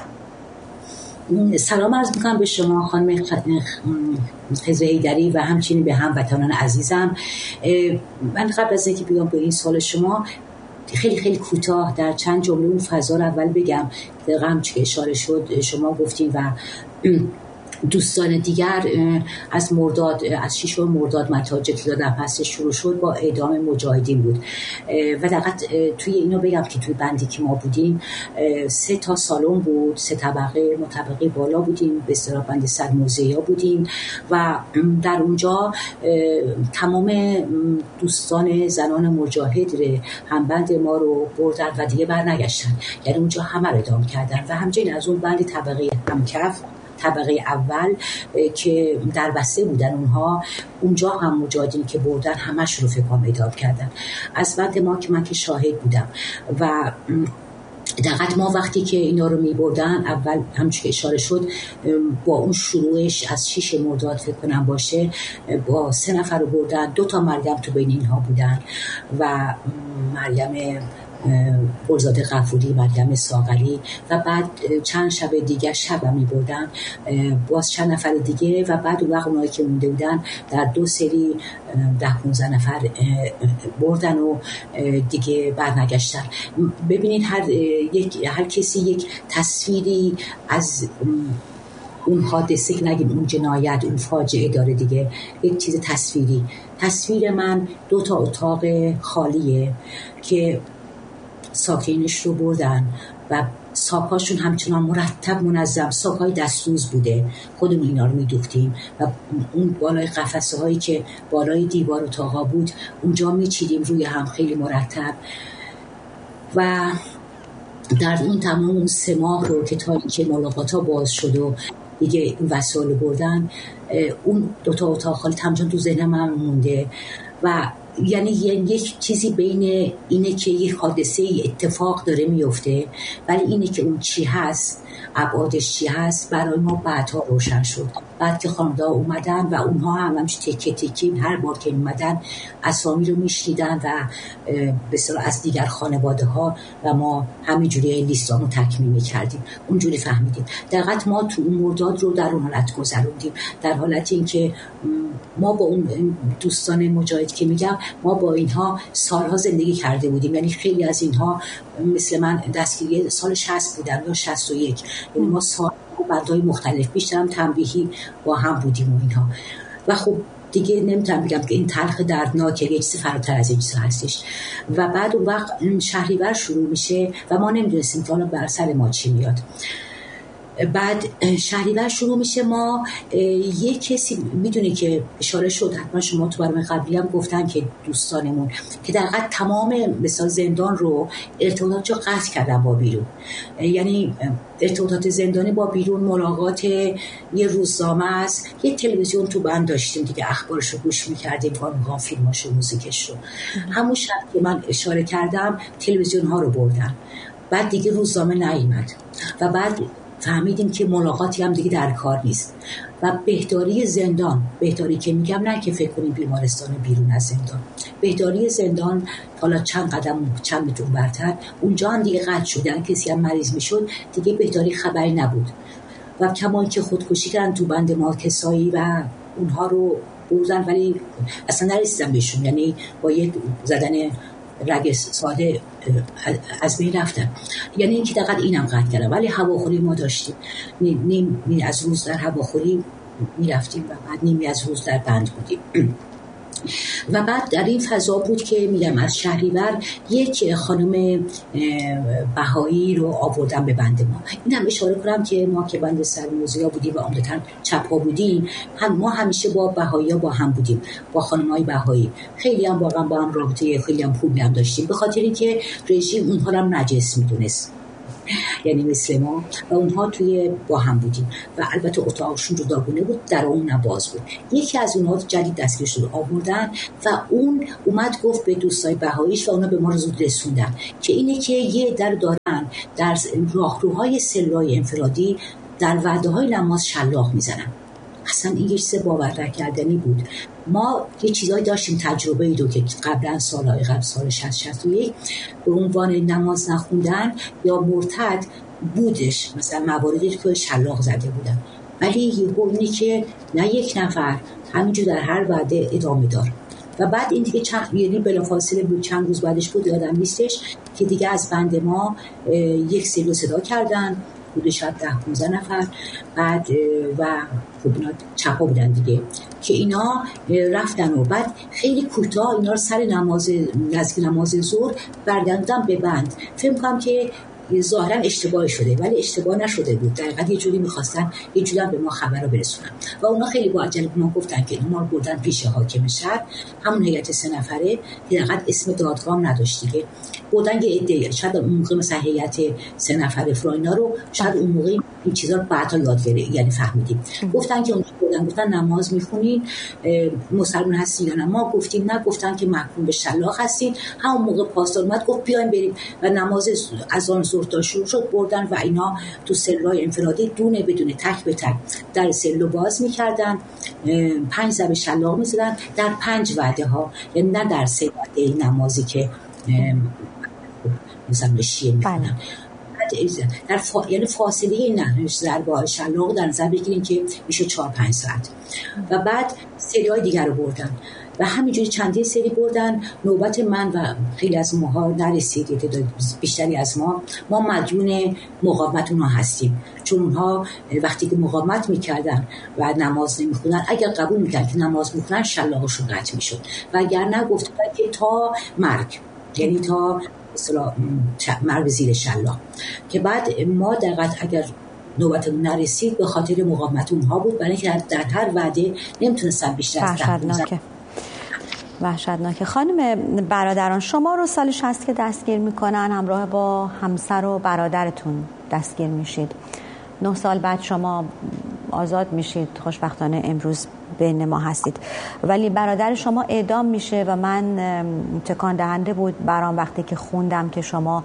I: سلام عرض میکنم به شما خانم خضر حیدری و همچنین به هموطنان عزیزم. من قبل از اینکه بیام به این سوال شما خیلی خیلی کوتاه در چند جمله اون فضا رو اول بگم. دقیقاً هم که اشاره شد شما گفتیم و دوستان دیگر از مرداد، از شش مرداد متاجتی دادن پس شروع شد با اعدام مجاهدین بود و دقیقاً توی اینو بگم که توی بندی که ما بودیم سه تا سالن بود، سه طبقه، ما طبقه بالا بودیم، به اصطلاح بند صد موزه‌ها بودیم و در اونجا تمام دوستان زنان مجاهد همبند ما رو بردن و دیگه برنگشتن، یعنی اونجا همه رو اعدام کردن و همچنین از اون بند طبقه همکف، طبقه اول که در بسته بودن اونها، اونجا هم مجاهدین که بردن همش رو فکر کنم اعدام کردن. از بعد ما که من که شاهد بودم و دقیقاً ما وقتی که اینا رو می بردن اول همچون که اشاره شد با اون شروعش از شش مرداد فکر کنم باشه، با سه نفر رو بردن، دو تا مریم تو بین اینها بودن و مریم گلزاده غفوری، مریم ساغری و بعد چند شب دیگه شب هم می بردن باز چند نفر دیگه و بعد اون وقت اونایی که مونده بودن در دو سری ده پونزده نفر بردن و دیگه برنگشتن. ببینید هر یک هر کسی یک تصویری از اون حادثه که نگیم اون جنایت، اون فاجعه داره دیگه، یک چیز تصویری. تصویر من دو تا اتاق خالیه که ساکنینش رو بردن و ساکاشون همچنان مرتب منظم، ساکای دستوز بوده، خودمون اینا رو میدوختیم و اون بالای قفسه هایی که بالای دیوار اتاقا بود اونجا میچیدیم روی هم خیلی مرتب و در اون تمام اون سه ماه رو که تا که ملاقات ها باز شد و دیگه این وسایل بردن، اون دوتا اتاق خالی همچنان تو ذهنم هم مونده و یعنی یک چیزی بین اینه که یک حادثه اتفاق داره میفته ولی اینه که اون چی هست، ابعادش چی هست، برای ما بعدها روشن شد. بعد که خانواده اومدن و اونها هم همش تکه تکه هر بار که اومدن اسامی رو میشنیدن و به اصطلاح از دیگر خانواده ها و ما همینجوری لیستامو تکمیل میکردیم، اونجوری فهمیدیم. دقیقاً ما تو اون مرداد رو در اون حالت گذروندیم، در حالت این که ما با اون دوستان مجاهد که میگم ما با اینها سالها زندگی کرده بودیم، یعنی خیلی از اینها مثل من دستگیری سال شصت بودن یا شصت و یک، یعنی ما سال بندهای مختلف بیشتر هم تنبیهی با هم بودیم و اینها و خب دیگه نمیتونم بگم که این تلخ دردناکه، یه چیز فراتر از این چیز هستش. و بعد اون وقت شهریور شروع میشه و ما نمیدونستیم که حالا بر سر ما چی میاد. بعد شهریور شروع میشه، ما یه کسی میدونی که اشاره شد حتما شما تو برنامه قبلی هم گفتن که دوستانمون که در حقیقت تمام مثلا زندان رو ارتباطات رو قطع کردن با بیرون، یعنی ارتباطات زندانی با بیرون ملاقات یه روزنامه است، یه تلویزیون تو بند داشتیم دیگه، اخبارش رو گوش میکردیم، کارمگاه فیلماش و موزیکش رو. همون شب که من اشاره کردم تلویزیون ها رو بردن، بعد دیگه روزنامه نیامد و بعد فهمیدیم که ملاقاتی هم دیگه در کار نیست و بهداری زندان، بهداری که میگم نه که فکر کنیم بیمارستان بیرون از زندان، بهداری زندان حالا چند قدم چند متر برتر اونجا هم دیگه قطع شدن، کسی هم مریض میشد دیگه بهداری خبری نبود و کمال که خودکشی کردن تو بند ما کسایی و اونها رو بردن ولی اصلا نرسیدن بهشون، یعنی با یک زدن رگ ساده از بین رفتن. یعنی اینکه دقیقا اینم قطع کردن ولی هواخوری ما داشتیم، نیم از روز در هواخوری میرفتیم و بعد نیمی از روز در بند بودیم. و بعد در این فضا بود که میگم از شهریور یک خانم بهایی رو آوردن به بند ما. این هم اشاره کنم که ما که بند سرموزیا بودیم و عمدتاً چپ ها بودیم، هم ما همیشه با بهایی ها با هم بودیم، با خانم های بهایی خیلی هم واقعا با هم رابطه خیلی هم خوبی هم داشتیم، به خاطر اینکه رژیم اونها رو هم نجس میدونست، یعنی مثل ما، و اونها توی با هم بودیم و البته اتاقشون جداگونه بود، در اون نباز بود. یکی از اونها جدید دستگیرش رو آوردن و اون اومد گفت به دوستای بهاییش و اونا به ما رو زود رسوندن که اینه که یه در دارن در راهروهای سلولای انفرادی در وعده های نماز شلاق میزنن. اصلا این یه چیز باور نکردنی بود. ما یه چیزایی داشتیم، تجربه ای دو که قبلا سالهای قبل سال شصت شصت و یک به عنوان نماز نخوندن یا مرتد بودش، مثلا مواردی که شلاق زده بودن، ولی یهو اینی که نه یک نفر همینجور در هر وعده ادامه دار. و بعد این دیگه چند یعنی بلافاصله بود، چند روز بعدش بود یادم نیستش که دیگه از بند ما یک سری صدا کردن، بوده شاید ده پونزده نفر، بعد و خب اینا چپا بودن دیگه که اینا رفتن و بعد خیلی کوتاه اینا رو سر نماز نزدیک نماز ظهر برگردوندن به بند. فکر کنم که ظاهرا اشتباه شده ولی اشتباه نشده بود، دقیقاً یه جوری می‌خواستن یه جوری به ما خبر رو برسونن و اونا خیلی با عجله به ما گفتن که ما رو بردن پیش حاکم شهر، همون هیئت سه نفره که دقیقاً اسم دادگاه نداشت دیگه، بردن یه عده، شاید اون موقع مثلا هیئت سه نفره فراینا رو شاید اون موقع این چیزا رو بعدا یاد گرفتیم، یعنی فهمیدیم. گفتن که اونجا بردن گفتن نماز می‌خونین، مسلمان هستین یا نه؟ ما گفتیم نه. گفتن که محکوم به شلاق هستین. همون موقع پاسدار اومد گفت بیاین بریم و نماز اذان ظهر تا شروع شد، بردن و اینا تو سلولای انفرادی دونه بدونه تک به تک در سلول باز می‌کردن، پنج ضرب شلاق می‌زدن در پنج وعده ها، یعنی نه در سه وعده نمازی که مثلا شیعه می‌خونن. در فا... یعنی فاصله نه ضربه شلاق در نظر بگیریم که میشه چهار پنج ساعت و بعد سری‌های دیگر رو بردن و همینجوری چندین سری بردن. نوبت من و خیلی از ماها نرسید، بیشتری از ما ما مدیون مقاومت اونها هستیم، چون اونها وقتی که مقاومت میکردن و نماز نمیخوندن، اگر قبول میکردن که نماز میخونن شلاقشون قطع میشد و اگر نه گفتن که تا مرگ، یعنی تا مثلا مرگ زیر شلاق، که بعد ما دقیقاً اگر نوبتمون نرسید به خاطر مقاومت اونها بود، برای اینکه در هر وعده نمیتونستن بیشتر از
C: وحشتناکه وحشتناکه. خانم برادران، شما رو سال شصت که دستگیر میکنن همراه با همسر و برادرتون دستگیر میشید. نه سال بعد شما آزاد میشید، خوشبختانه امروز بین ما هستید، ولی برادر شما اعدام میشه و من تکان دهنده بود برام وقتی که خوندم که شما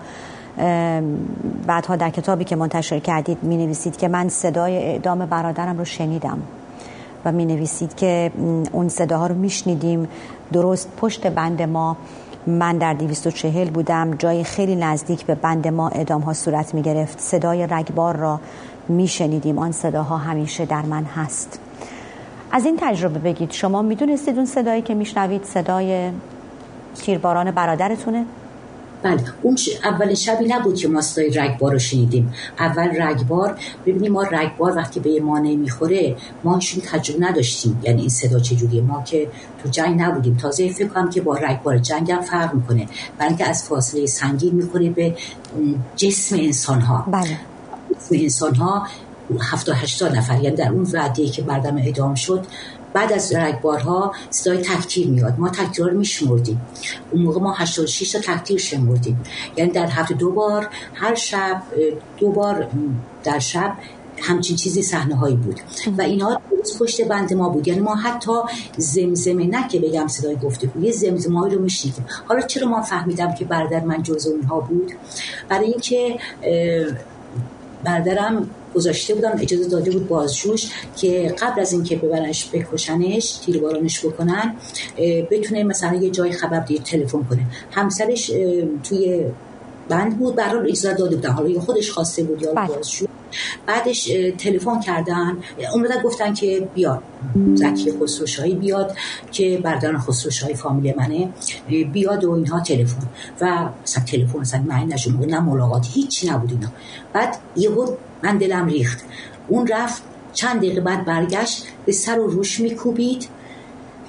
C: بعدها در کتابی که منتشر کردید می نویسید که من صدای اعدام برادرم رو شنیدم و می نویسید که اون صداها رو می شنیدیم درست پشت بند ما. من در دویست و چهل بودم، جای خیلی نزدیک به بند ما اعدام ها صورت می گرفت. صدای رگبار را می شنیدیم، آن صداها همیشه در من هست. از این تجربه بگید، شما می دونستید اون صدایی که می شنوید صدای تیرباران برادرتونه؟
I: بله، اون اول شبی نبود که ما صدای رگبار رو شنیدیم. اول رگبار، ببینیم ما رگبار وقتی به ما نمیخوره ما هیچ تجربه نداشتیم، یعنی این صدا چجوریه، ما که تو جنگ نبودیم. تازه فکر کنم که با رگبار جنگ هم فرق میکنه، برای اینکه از فاصله سنگین میخوره به جسم انسان ها.
C: بله،
I: جسم انسان ها هفتاد هشتاد نفر، یعنی در اون وعده‌ای که بردم اعدام شد بعد از رگبارها صدای تکتیر میاد. ما تکتیرها رو میشمردیم، اون موقع ما هشتاد و شش تا تکتیر شمردیم، یعنی در هفته دو بار، هر شب دو بار در شب همچین چیزی صحنه هایی بود و اینا پشت بند ما بود. یعنی ما حتی زمزمه، نه که بگم صدای گفتگو، یه زمزمه‌ای رو میشنیدیم. حالا چرا من فهمیدم که برادر من جزء اونها بود؟ برای اینکه برادرم گذاشته بودن، اجازه داده بود بازجوش که قبل از اینکه ببرنش بکشنش، تیربارانش بکنن، بتونه مثلا یه جای خبر دیگه تلفن کنه. همسرش توی بند بود، برای اجازه داده بودن، حالا خودش خواسته بود یا بازجو. بعدش تلفن کردن، اومدن گفتن که بیاد زکی خسروشاهی بیاد که برادران خسروشاهی فامیل منه، بیاد و اینها تلفن و مثلا تلفن مثلا معنی نشون، نه ملاقات، هیچی نبود اینا. بعد یهو من دلم ریخت، اون رفت، چند دقیقه بعد برگشت، به سر و روش میکوبید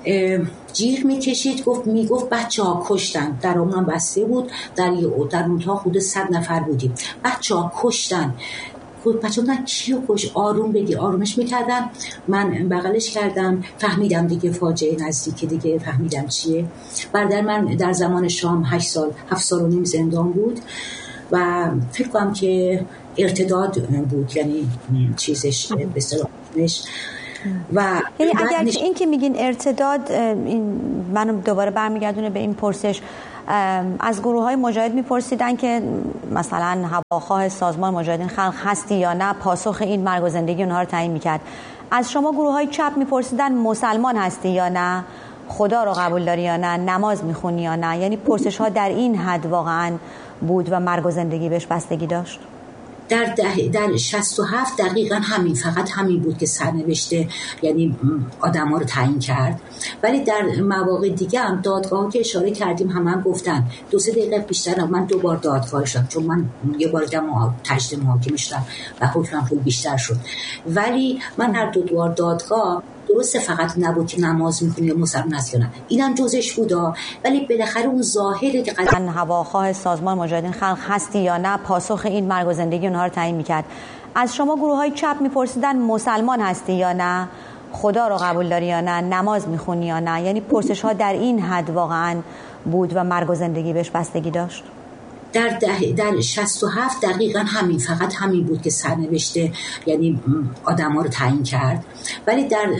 I: جیغ میکشید، گفت میگفت بچه ها کشتن. در اون بسته بود، در در اونها حدود صد نفر بودیم. بچه ها کشتن. بچه ها نه کیو کش، آروم بگیر. آرومش میکردن. من بغلش کردم، فهمیدم دیگه فاجعه نزدیک، دیگه فهمیدم چیه. برادر من در زمان شام هشت سال هفت سال و نیم زندان بود و فکر کنم که ارتداد بود، یعنی چیزش به اصطلاح و
C: یعنی اگر نش... این که میگین ارتداد، این منو دوباره برمیگردونه به این پرسش. از گروه های مجاهد میپرسیدن که مثلا هواخواه سازمان مجاهدین خلق هستی یا نه، پاسخ این مرگ و زندگی اونها رو تعیین میکرد. از شما گروه های چپ میپرسیدن مسلمان هستی یا نه، خدا رو قبول داری یا نه، نماز میخونی یا نه. یعنی پرسش ها در این حد واقعا بود و مرگ و زندگی بهش بستگی داشت.
I: در ده در شصت و هفت دقیقاً همین، فقط همین بود که سرنوشته یعنی آدما رو تعیین کرد. ولی در مواقع دیگه هم دادگاه که اشاره کردیم هم هم گفتن دو سه دقیقه بیشتر. من دو بار دادگاه شدم، چون من یه بار دیدم تجدید محاکمه شدم و حکمم خیلی بیشتر شد. ولی من هر دو بار دادگاه درسته فقط نبود که نماز میخونی یا مسلمان هست یا نه، اینم جزش بودا، ولی بالاخره اون ظاهره که
C: قدر هواخواه سازمان مجاهدین خلق هستی یا نه، پاسخ این مرگ و زندگی اونها رو تعیین میکرد. از شما گروه های چپ میپرسیدن مسلمان هستی یا نه، خدا رو قبول داری یا نه، نماز میخونی یا نه. یعنی پرسش ها در این حد واقعا بود و مرگ و زندگی بهش بستگی داشت.
I: در ده در شصت و هفت دقیقاً همین، فقط همین بود که سرنوشته یعنی آدما رو تعیین کرد. ولی در